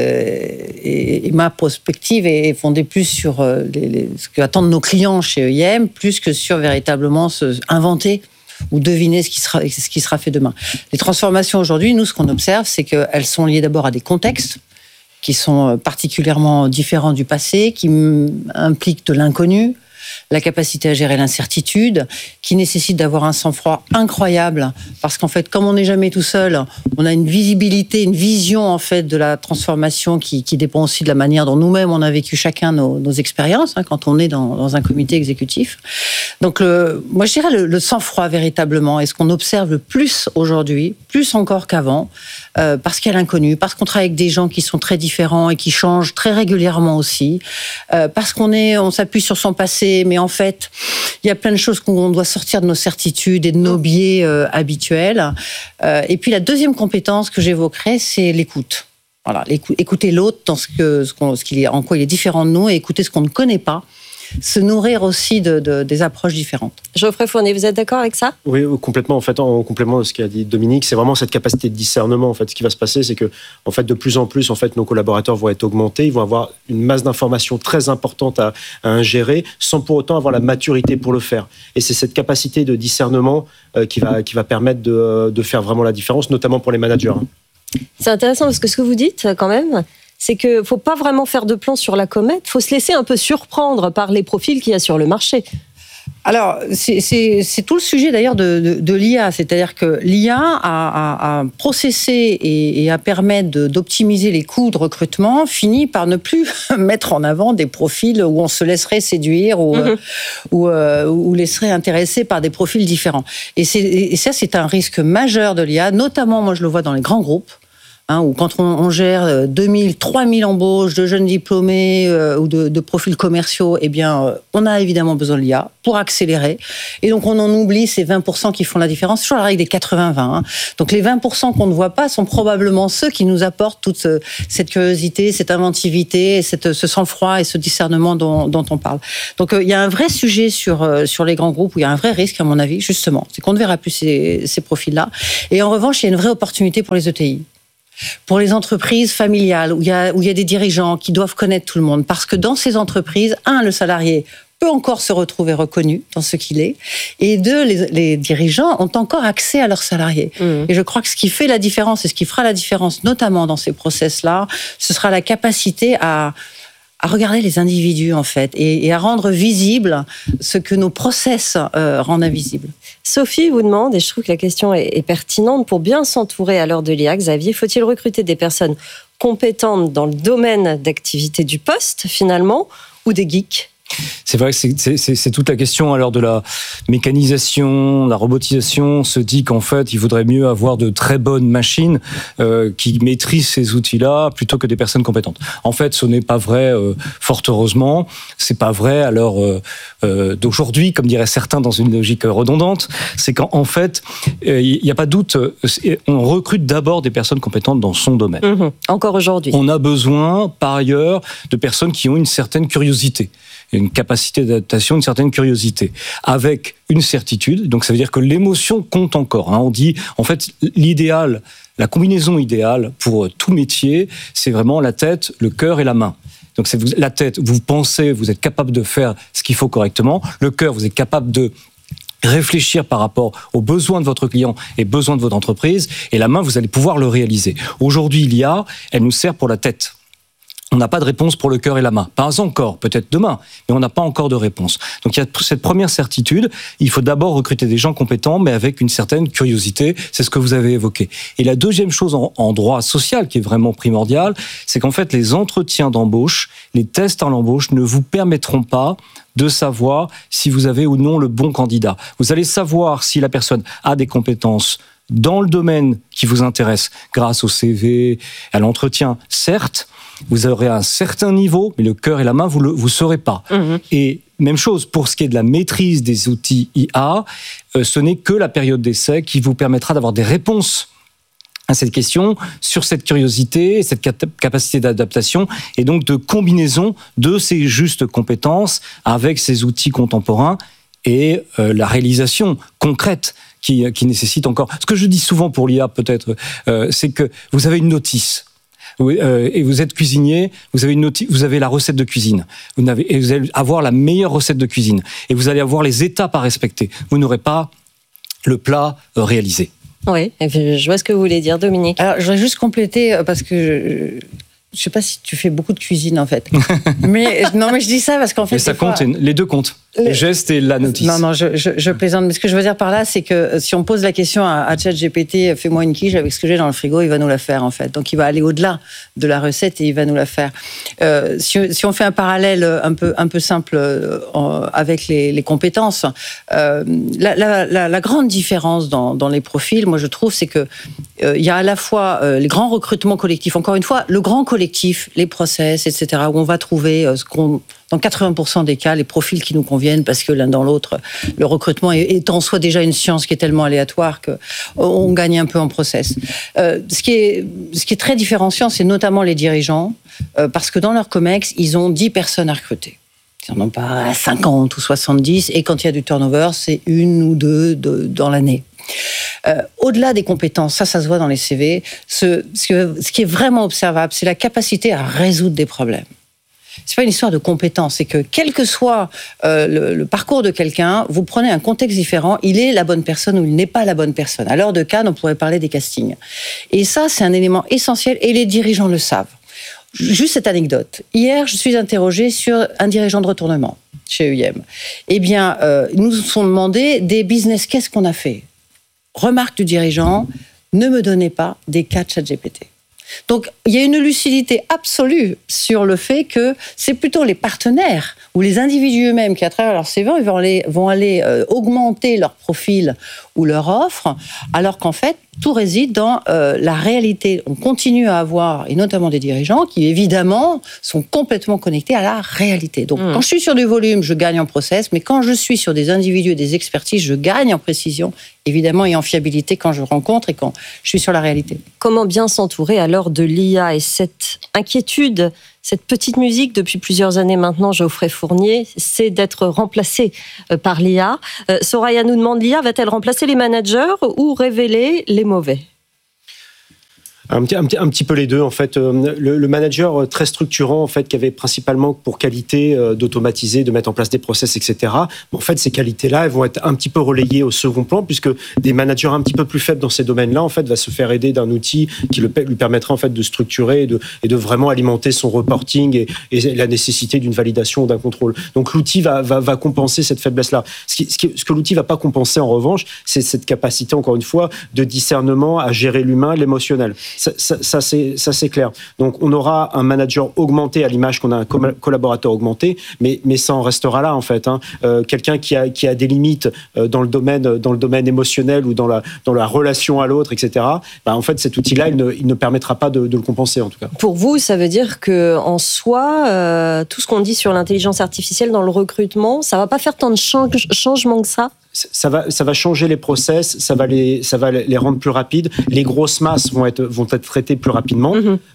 S3: ma prospective est fondée plus sur ce qu'attendent nos clients chez EIM, plus que sur véritablement inventer ou deviner ce qui sera fait demain. Les transformations aujourd'hui, nous, ce qu'on observe, c'est qu'elles sont liées d'abord à des contextes qui sont particulièrement différents du passé, qui impliquent de l'inconnu, la capacité à gérer l'incertitude, qui nécessite d'avoir un sang-froid incroyable, parce qu'en fait, comme on n'est jamais tout seul, on a une visibilité, une vision en fait de la transformation qui dépend aussi de la manière dont nous-mêmes on a vécu chacun nos expériences, quand on est dans un comité exécutif. Donc, moi je dirais le sang-froid véritablement, est ce qu'on observe le plus aujourd'hui, plus encore qu'avant, parce qu'il y a l'inconnu, parce qu'on travaille avec des gens qui sont très différents et qui changent très régulièrement aussi, parce on s'appuie sur son passé, mais en fait, il y a plein de choses qu'on doit sortir de nos certitudes et de nos biais habituels. Et puis la deuxième compétence que j'évoquerai, c'est l'écoute. Voilà, écouter l'autre dans en quoi il est différent de nous et écouter ce qu'on ne connaît pas. Se nourrir aussi des approches différentes.
S11: Geoffrey Fournier, vous êtes d'accord avec ça ?
S12: Oui, complètement. En fait, en complément de ce qu'a dit Dominique, c'est vraiment cette capacité de discernement. En fait, ce qui va se passer, c'est que, en fait, de plus en plus, en fait, nos collaborateurs vont être augmentés. Ils vont avoir une masse d'informations très importante à ingérer, sans pour autant avoir la maturité pour le faire. Et c'est cette capacité de discernement qui va permettre de faire vraiment la différence, notamment pour les managers.
S11: C'est intéressant parce que ce que vous dites, quand même, c'est qu'il ne faut pas vraiment faire de plan sur la comète, il faut se laisser un peu surprendre par les profils qu'il y a sur le marché.
S13: Alors, c'est tout le sujet d'ailleurs de l'IA, c'est-à-dire que l'IA a processé et a permis d'optimiser les coûts de recrutement, finit par ne plus mettre en avant des profils où on se laisserait séduire ou laisserait intéresser par des profils différents. Et ça, c'est un risque majeur de l'IA, notamment, moi je le vois dans les grands groupes. Où quand on gère 2000, 3000 embauches de jeunes diplômés ou de profils commerciaux, eh bien, on a évidemment besoin de l'IA pour accélérer. Et donc, on en oublie ces 20% qui font la différence. C'est toujours la règle des 80-20. Donc, les 20% qu'on ne voit pas sont probablement ceux qui nous apportent toute cette curiosité, cette inventivité, ce sang-froid et ce discernement dont on parle. Donc, il y a un vrai sujet sur les grands groupes où il y a un vrai risque, à mon avis, justement. C'est qu'on ne verra plus ces profils-là. Et en revanche, il y a une vraie opportunité pour les ETI. Pour les entreprises familiales, où il y a des dirigeants qui doivent connaître tout le monde. Parce que dans ces entreprises, le salarié peut encore se retrouver reconnu dans ce qu'il est. Et deux, les dirigeants ont encore accès à leurs salariés. Et je crois que ce qui fait la différence et ce qui fera la différence, notamment dans ces process-là, ce sera la capacité à regarder les individus, en fait, et à rendre visible ce que nos process rendent invisible.
S11: Sophie vous demande, et je trouve que la question est pertinente, pour bien s'entourer à l'heure de l'IA, Xavier, faut-il recruter des personnes compétentes dans le domaine d'activité du poste, finalement, ou des geeks ?
S14: C'est vrai que c'est toute la question à l'heure de la mécanisation, la robotisation. On se dit qu'en fait, il vaudrait mieux avoir de très bonnes machines qui maîtrisent ces outils-là plutôt que des personnes compétentes. En fait, ce n'est pas vrai, fort heureusement. C'est pas vrai à l'heure d'aujourd'hui, comme diraient certains dans une logique redondante. C'est qu'en fait, il n'y a pas de doute, on recrute d'abord des personnes compétentes dans son domaine.
S11: Encore aujourd'hui.
S14: On a besoin, par ailleurs, de personnes qui ont une certaine curiosité, une capacité d'adaptation, une certaine curiosité, avec une certitude. Donc ça veut dire que l'émotion compte encore. On dit, en fait, l'idéal, la combinaison idéale pour tout métier, c'est vraiment la tête, le cœur et la main. Donc c'est la tête, vous pensez, vous êtes capable de faire ce qu'il faut correctement. Le cœur, vous êtes capable de réfléchir par rapport aux besoins de votre client et besoins de votre entreprise. Et la main, vous allez pouvoir le réaliser. Aujourd'hui, l'IA, elle nous sert pour la tête. On n'a pas de réponse pour le cœur et la main. Pas encore, peut-être demain, mais on n'a pas encore de réponse. Donc il y a cette première certitude, il faut d'abord recruter des gens compétents, mais avec une certaine curiosité, c'est ce que vous avez évoqué. Et la deuxième chose en droit social qui est vraiment primordiale, c'est qu'en fait les entretiens d'embauche, les tests à l'embauche ne vous permettront pas de savoir si vous avez ou non le bon candidat. Vous allez savoir si la personne a des compétences dans le domaine qui vous intéresse, grâce au CV, à l'entretien, certes. Vous aurez un certain niveau, mais le cœur et la main, vous ne saurez pas. Et même chose, pour ce qui est de la maîtrise des outils IA, ce n'est que la période d'essai qui vous permettra d'avoir des réponses à cette question, sur cette curiosité, cette capacité d'adaptation, et donc de combinaison de ces justes compétences avec ces outils contemporains et la réalisation concrète qui nécessite encore. Ce que je dis souvent pour l'IA, peut-être, c'est que vous avez une notice. Et vous êtes cuisinier, vous avez la recette de cuisine. Vous allez avoir la meilleure recette de cuisine. Et vous allez avoir les étapes à respecter. Vous n'aurez pas le plat réalisé.
S11: Oui, je vois ce que vous voulez dire, Dominique.
S13: Alors, je voudrais juste compléter, parce que je sais pas si tu fais beaucoup de cuisine, en fait. mais je dis ça parce qu'en fait...
S14: Mais ça compte, les deux comptent. Les gestes et la notice.
S13: Non, je plaisante. Mais ce que je veux dire par là, c'est que si on pose la question à ChatGPT, fais-moi une quiche avec ce que j'ai dans le frigo, il va nous la faire, en fait. Donc, il va aller au-delà de la recette et il va nous la faire. Si on fait un parallèle un peu simple avec les compétences, la grande différence dans les profils, moi, je trouve, c'est que il y a à la fois les grands recrutements collectifs, encore une fois, le grand collectif, les process, etc., où on va trouver dans 80% des cas, les profils qui nous conviennent, parce que l'un dans l'autre, le recrutement est en soi déjà une science qui est tellement aléatoire qu'on gagne un peu en process. Ce qui est très différenciant, c'est notamment les dirigeants, parce que dans leur COMEX, ils ont 10 personnes à recruter. Ils n'en ont pas 50 ou 70, et quand il y a du turnover, c'est 1 ou 2 dans l'année. Au-delà des compétences, ça se voit dans les CV, ce qui est vraiment observable, c'est la capacité à résoudre des problèmes. C'est pas une histoire de compétence, c'est que quel que soit le parcours de quelqu'un, vous prenez un contexte différent, il est la bonne personne ou il n'est pas la bonne personne. À l'heure de Cannes, on pourrait parler des castings. Et ça, c'est un élément essentiel et les dirigeants le savent. Juste cette anecdote. Hier, je suis interrogée sur un dirigeant de retournement chez EUM. Eh bien, ils nous ont demandé des business cases qu'on a fait. Remarque du dirigeant, ne me donnez pas des cas de ChatGPT. Donc, il y a une lucidité absolue sur le fait que c'est plutôt les partenaires ou les individus eux-mêmes qui, à travers leur CV, vont aller augmenter leur profil ou leur offre, alors qu'en fait, tout réside dans la réalité. On continue à avoir, et notamment des dirigeants, qui évidemment sont complètement connectés à la réalité. Donc, quand je suis sur du volume, je gagne en process, mais quand je suis sur des individus et des expertises, je gagne en précision, évidemment, et en fiabilité quand je rencontre et quand je suis sur la réalité.
S11: Comment bien s'entourer à l'heure de l'IA et cette inquiétude, cette petite musique depuis plusieurs années maintenant, Geoffrey Fournier, c'est d'être remplacé par l'IA. Soraya nous demande, l'IA va-t-elle remplacer les managers ou révéler les mauvais ?
S12: Un petit peu les deux, en fait. Le manager très structurant, en fait, qui avait principalement pour qualité d'automatiser, de mettre en place des process, etc. En fait, ces qualités-là, elles vont être un petit peu relayées au second plan, puisque des managers un petit peu plus faibles dans ces domaines-là, en fait, va se faire aider d'un outil qui lui permettra, en fait, de structurer et de vraiment alimenter son reporting et la nécessité d'une validation ou d'un contrôle. Donc, l'outil va compenser cette faiblesse-là. Ce que l'outil va pas compenser, en revanche, c'est cette capacité, encore une fois, de discernement à gérer l'humain, l'émotionnel. Ça c'est clair. Donc, on aura un manager augmenté à l'image qu'on a un collaborateur augmenté, mais ça en restera là, en fait. Quelqu'un qui a des limites dans le domaine émotionnel ou dans la relation à l'autre, etc. En fait, cet outil-là, il ne permettra pas de le compenser, en tout cas.
S11: Pour vous, ça veut dire que en soi, tout ce qu'on dit sur l'intelligence artificielle dans le recrutement, ça va pas faire tant de changements que ça ?
S12: Ça va changer les process, ça va les rendre plus rapides. Les grosses masses vont être traitées plus rapidement.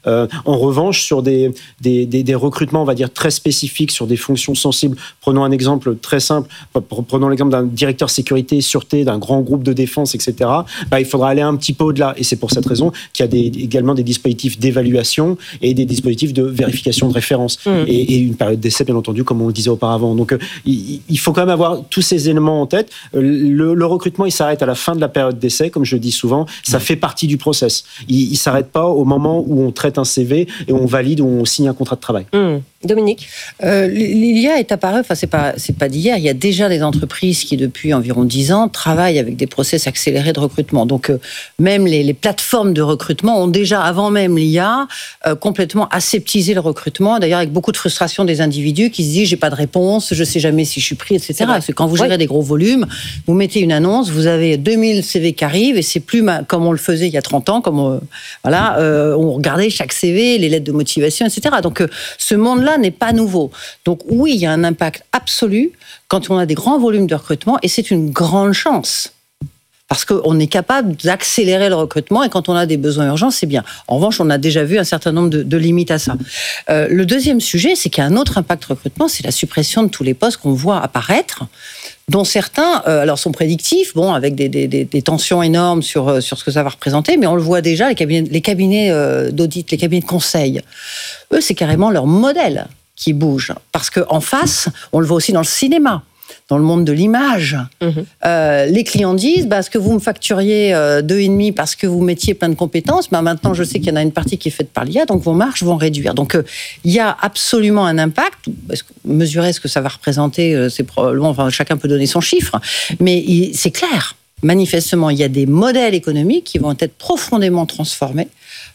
S12: En revanche, sur des recrutements, on va dire très spécifiques, sur des fonctions sensibles. Prenons un exemple très simple. Prenons l'exemple d'un directeur sécurité, sûreté, d'un grand groupe de défense, etc. Il faudra aller un petit peu au-delà. Et c'est pour cette raison qu'il y a également des dispositifs d'évaluation et des dispositifs de vérification de référence. Et une période d'essai, bien entendu, comme on le disait auparavant. Donc, il faut quand même avoir tous ces éléments en tête. Le recrutement, il s'arrête à la fin de la période d'essai, comme je le dis souvent. Ça fait partie du process. Il ne s'arrête pas au moment où on traite un CV et on valide ou on signe un contrat de travail.
S11: Dominique,
S13: l'IA est apparue, enfin c'est pas d'hier, il y a déjà des entreprises qui depuis environ 10 ans travaillent avec des process accélérés de recrutement. Donc même les plateformes de recrutement ont déjà, avant même l'IA, complètement aseptisé le recrutement, d'ailleurs avec beaucoup de frustration des individus qui se disent j'ai pas de réponse, je sais jamais si je suis pris, etc. Parce que quand vous gérez des gros volumes, vous mettez une annonce, vous avez 2000 CV qui arrivent et c'est plus comme on le faisait il y a 30 ans, comme on regardait chaque CV, les lettres de motivation, etc. Donc ce monde-là n'est pas nouveau. Donc oui, il y a un impact absolu quand on a des grands volumes de recrutement et c'est une grande chance. Parce qu'on est capable d'accélérer le recrutement et quand on a des besoins urgents, c'est bien. En revanche, on a déjà vu un certain nombre de limites à ça. Le deuxième sujet, c'est qu'il y a un autre impact recrutement, c'est la suppression de tous les postes qu'on voit apparaître, dont certains sont prédictifs, avec des tensions énormes sur ce que ça va représenter, mais on le voit déjà, les cabinets d'audit, les cabinets de conseil, eux, c'est carrément leur modèle qui bouge. Parce qu'en face, on le voit aussi dans le cinéma, dans le monde de l'image. Les clients disent, ce que vous me facturiez 2,5 parce que vous mettiez plein de compétences, maintenant je sais qu'il y en a une partie qui est faite par l'IA, donc vos marges vont réduire. Donc il y a absolument un impact. Mesurer ce que ça va représenter, c'est probablement, chacun peut donner son chiffre, mais c'est clair. Manifestement, il y a des modèles économiques qui vont être profondément transformés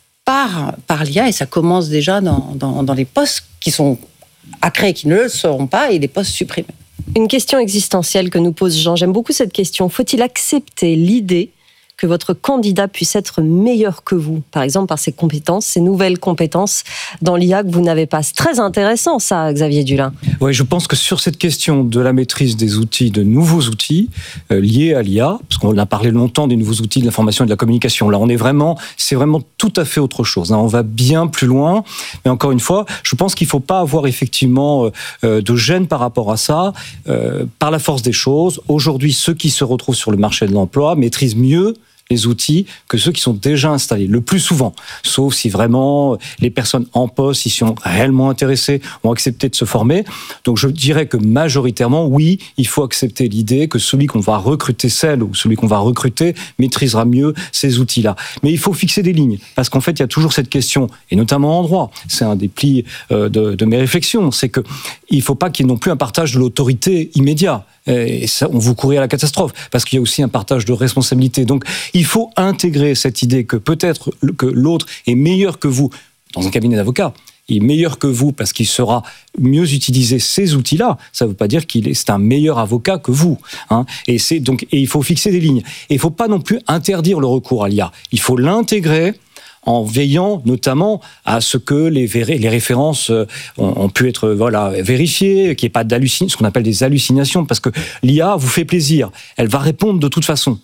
S13: par l'IA et ça commence déjà dans les postes qui sont à créer, qui ne le seront pas, et les postes supprimés.
S11: Une question existentielle que nous pose Jean. J'aime beaucoup cette question. Faut-il accepter l'idée que votre candidat puisse être meilleur que vous, par exemple par ses compétences, ses nouvelles compétences dans l'IA que vous n'avez pas? C'est très intéressant ça, Xavier Dulin.
S14: Oui, je pense que sur cette question de la maîtrise des outils, de nouveaux outils liés à l'IA, parce qu'on a parlé longtemps des nouveaux outils de l'information et de la communication, là c'est vraiment tout à fait autre chose. On va bien plus loin, mais encore une fois, je pense qu'il ne faut pas avoir effectivement de gêne par rapport à ça. Par la force des choses, aujourd'hui, ceux qui se retrouvent sur le marché de l'emploi maîtrisent mieux les outils que ceux qui sont déjà installés, le plus souvent, sauf si vraiment les personnes en poste, ils sont réellement intéressés, ont accepté de se former. Donc je dirais que majoritairement, oui, il faut accepter l'idée que celui qu'on va recruter, celle ou celui qu'on va recruter, maîtrisera mieux ces outils-là. Mais il faut fixer des lignes, parce qu'en fait, il y a toujours cette question, et notamment en droit, c'est un des plis de mes réflexions, c'est que il ne faut pas qu'il y ait non plus un partage de l'autorité immédiat. Et ça, on vous courir à la catastrophe, parce qu'il y a aussi un partage de responsabilité. Donc, il faut intégrer cette idée que peut-être que l'autre est meilleur que vous dans un cabinet d'avocats. Il est meilleur que vous parce qu'il saura mieux utiliser ces outils-là. Ça ne veut pas dire c'est un meilleur avocat que vous. Hein. Et il faut fixer des lignes. Et il ne faut pas non plus interdire le recours à l'IA. Il faut l'intégrer en veillant notamment à ce que les références ont pu être vérifiées, qu'il n'y ait pas ce qu'on appelle des hallucinations, parce que l'IA vous fait plaisir. Elle va répondre de toute façon.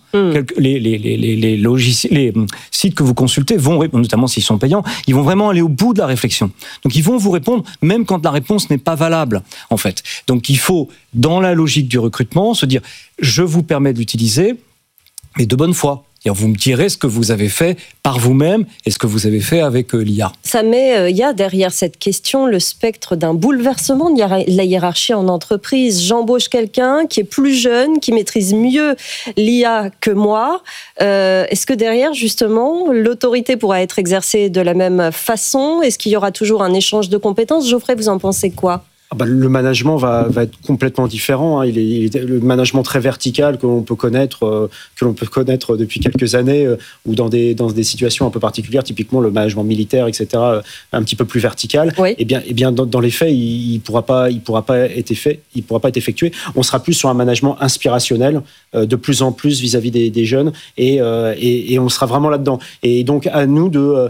S14: Les sites que vous consultez vont répondre, notamment s'ils sont payants, ils vont vraiment aller au bout de la réflexion. Donc ils vont vous répondre même quand la réponse n'est pas valable, en fait. Donc il faut, dans la logique du recrutement, se dire « je vous permets de l'utiliser, mais de bonne foi ». Vous me direz ce que vous avez fait par vous-même et ce que vous avez fait avec l'IA.
S11: Ça met, il y a derrière cette question le spectre d'un bouleversement de la hiérarchie en entreprise. J'embauche quelqu'un qui est plus jeune, qui maîtrise mieux l'IA que moi. Est-ce que derrière, justement, l'autorité pourra être exercée de la même façon ? Est-ce qu'il y aura toujours un échange de compétences ? Geoffrey, vous en pensez quoi ?
S12: Le management va être complètement différent. Il est le management très vertical que l'on peut connaître depuis quelques années, ou dans des situations un peu particulières, typiquement le management militaire, etc., un petit peu plus vertical. Oui. Eh bien, dans les faits, il pourra pas être effectué. On sera plus sur un management inspirationnel, de plus en plus vis-à-vis des jeunes, et on sera vraiment là-dedans. Et donc à nous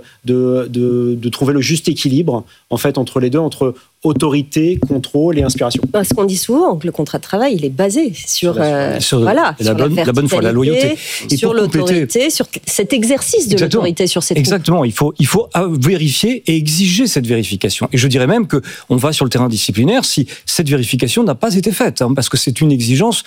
S12: de trouver le juste équilibre, en fait, entre les deux, entre autorité, contrôle et inspiration.
S11: Parce qu'on dit souvent que le contrat de travail, il est basé sur la
S14: bonne foi, la loyauté.
S11: Et sur l'autorité, sur cet exercice de l'autorité sur cette
S14: Exactement. Il faut vérifier et exiger cette vérification. Et je dirais même qu'on va sur le terrain disciplinaire si cette vérification n'a pas été faite, parce que c'est une exigence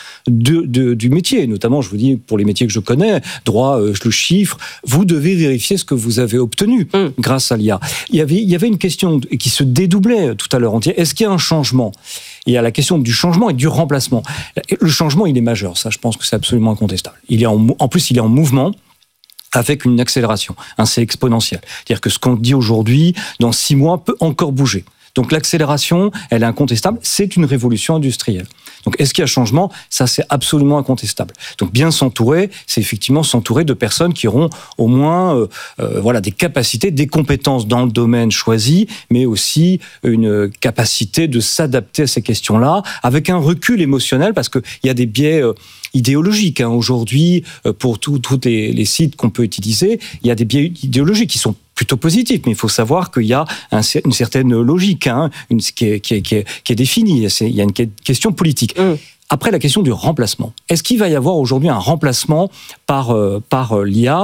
S14: du métier. Notamment, je vous dis, pour les métiers que je connais, droit, le chiffre, vous devez vérifier ce que vous avez obtenu grâce à l'IA. Il y avait une question qui se dédoublait tout à l'heure. Est-ce qu'il y a un changement ? Il y a la question du changement et du remplacement. Le changement, il est majeur. Ça, je pense que c'est absolument incontestable. En plus, il est en mouvement avec une accélération. C'est exponentiel. C'est-à-dire que ce qu'on dit aujourd'hui, dans 6 mois, peut encore bouger. Donc l'accélération, elle est incontestable. C'est une révolution industrielle. Donc est-ce qu'il y a changement ? Ça, c'est absolument incontestable. Donc bien s'entourer, c'est effectivement s'entourer de personnes qui auront au moins des capacités, des compétences dans le domaine choisi, mais aussi une capacité de s'adapter à ces questions-là, avec un recul émotionnel, parce qu'il y a des biais idéologiques. Aujourd'hui, pour tous les sites qu'on peut utiliser, il y a des biais idéologiques qui sont plutôt positif, mais il faut savoir qu'il y a une certaine logique qui est définie. Il y a une question politique. Après, la question du remplacement. Est-ce qu'il va y avoir aujourd'hui un remplacement par l'IA ?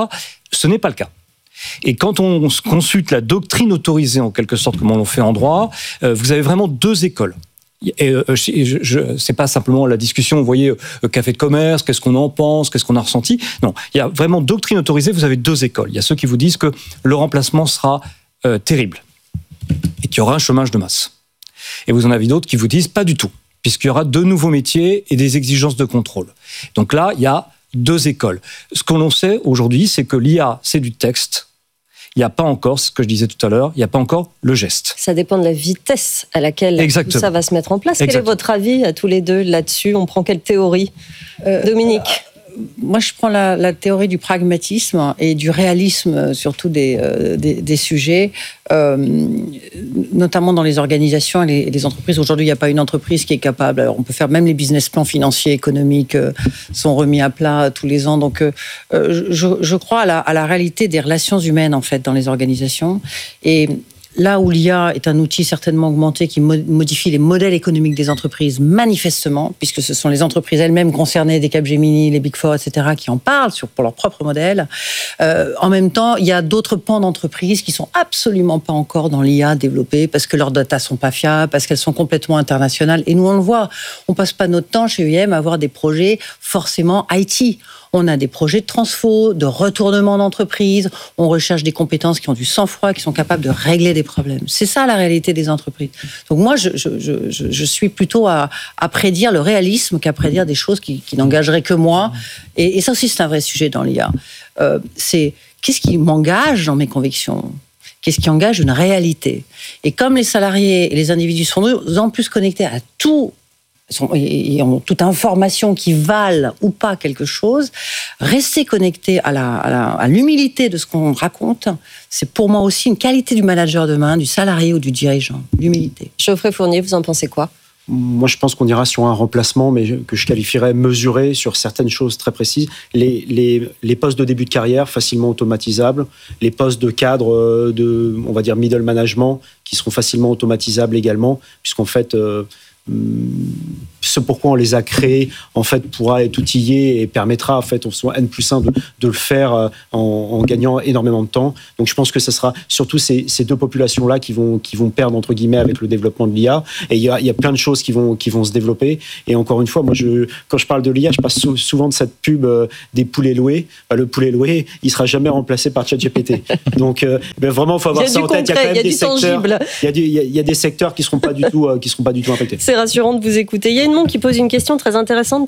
S14: Ce n'est pas le cas. Et quand on consulte la doctrine autorisée, en quelque sorte, comme on l'a fait en droit, vous avez vraiment 2 écoles. Et c'est pas simplement la discussion, vous voyez, café de commerce, qu'est-ce qu'on en pense, qu'est-ce qu'on a ressenti. Non, il y a vraiment doctrine autorisée, vous avez 2 écoles. Il y a ceux qui vous disent que le remplacement sera terrible et qu'il y aura un chômage de masse. Et vous en avez d'autres qui vous disent pas du tout, puisqu'il y aura 2 nouveaux métiers et des exigences de contrôle. Donc là, il y a 2 écoles. Ce que l'on sait aujourd'hui, c'est que l'IA, c'est du texte. Il n'y a pas encore, ce que je disais tout à l'heure, il n'y a pas encore le geste.
S11: Ça dépend de la vitesse à laquelle tout ça va se mettre en place. Quel est votre avis à tous les deux là-dessus ? On prend quelle théorie ? Dominique ?
S13: Moi, je prends la théorie du pragmatisme et du réalisme, surtout des sujets, notamment dans les organisations et les entreprises. Aujourd'hui, il n'y a pas une entreprise qui est capable. Alors, on peut faire même les business plans financiers, économiques, sont remis à plat tous les ans. Donc, je crois à la réalité des relations humaines, en fait, dans les organisations. Et là où l'IA est un outil certainement augmenté qui modifie les modèles économiques des entreprises, manifestement, puisque ce sont les entreprises elles-mêmes concernées, des Capgemini, les Big Four, etc., qui en parlent pour leur propre modèle. En même temps, il y a d'autres pans d'entreprises qui sont absolument pas encore dans l'IA développées parce que leurs data sont pas fiables, parce qu'elles sont complètement internationales. Et nous, on le voit, on passe pas notre temps chez UIM à avoir des projets forcément IT. On a des projets de transfo, de retournement d'entreprise. On recherche des compétences qui ont du sang-froid, qui sont capables de régler des problèmes. C'est ça la réalité des entreprises. Donc moi, je suis plutôt à prédire le réalisme qu'à prédire des choses qui n'engageraient que moi. Et ça aussi, c'est un vrai sujet dans l'IA. C'est qu'est-ce qui m'engage dans mes convictions ? Qu'est-ce qui engage une réalité ? Et comme les salariés et les individus sont de plus en plus connectés à tout, et ont toute information qui valent ou pas quelque chose, rester connecté à l'humilité de ce qu'on raconte, c'est pour moi aussi une qualité du manager demain, du salarié ou du dirigeant, l'humilité.
S11: Geoffrey Fournier, vous en pensez quoi ?
S12: Moi, je pense qu'on ira sur un remplacement, mais que je qualifierais mesuré sur certaines choses très précises. Les postes de début de carrière facilement automatisables, les postes de cadre on va dire middle management, qui seront facilement automatisables également, puisqu'en fait, ce pourquoi on les a créés, en fait, pourra être outillé et permettra, en fait, on soit N+1 de le faire en gagnant énormément de temps. Donc, je pense que ce sera surtout ces deux populations-là qui vont perdre, entre guillemets, avec le développement de l'IA. Et il y a plein de choses qui vont se développer. Et encore une fois, moi, quand je parle de l'IA, je passe souvent de cette pub des poulets loués. Le poulet loué, il sera jamais remplacé par ChatGPT. Donc, vraiment, il faut avoir ça en tête. Il y a quand même des secteurs. Il y a des secteurs qui seront pas du tout impactés.
S11: C'est rassurant de vous écouter. Il y a une montre qui pose une question très intéressante.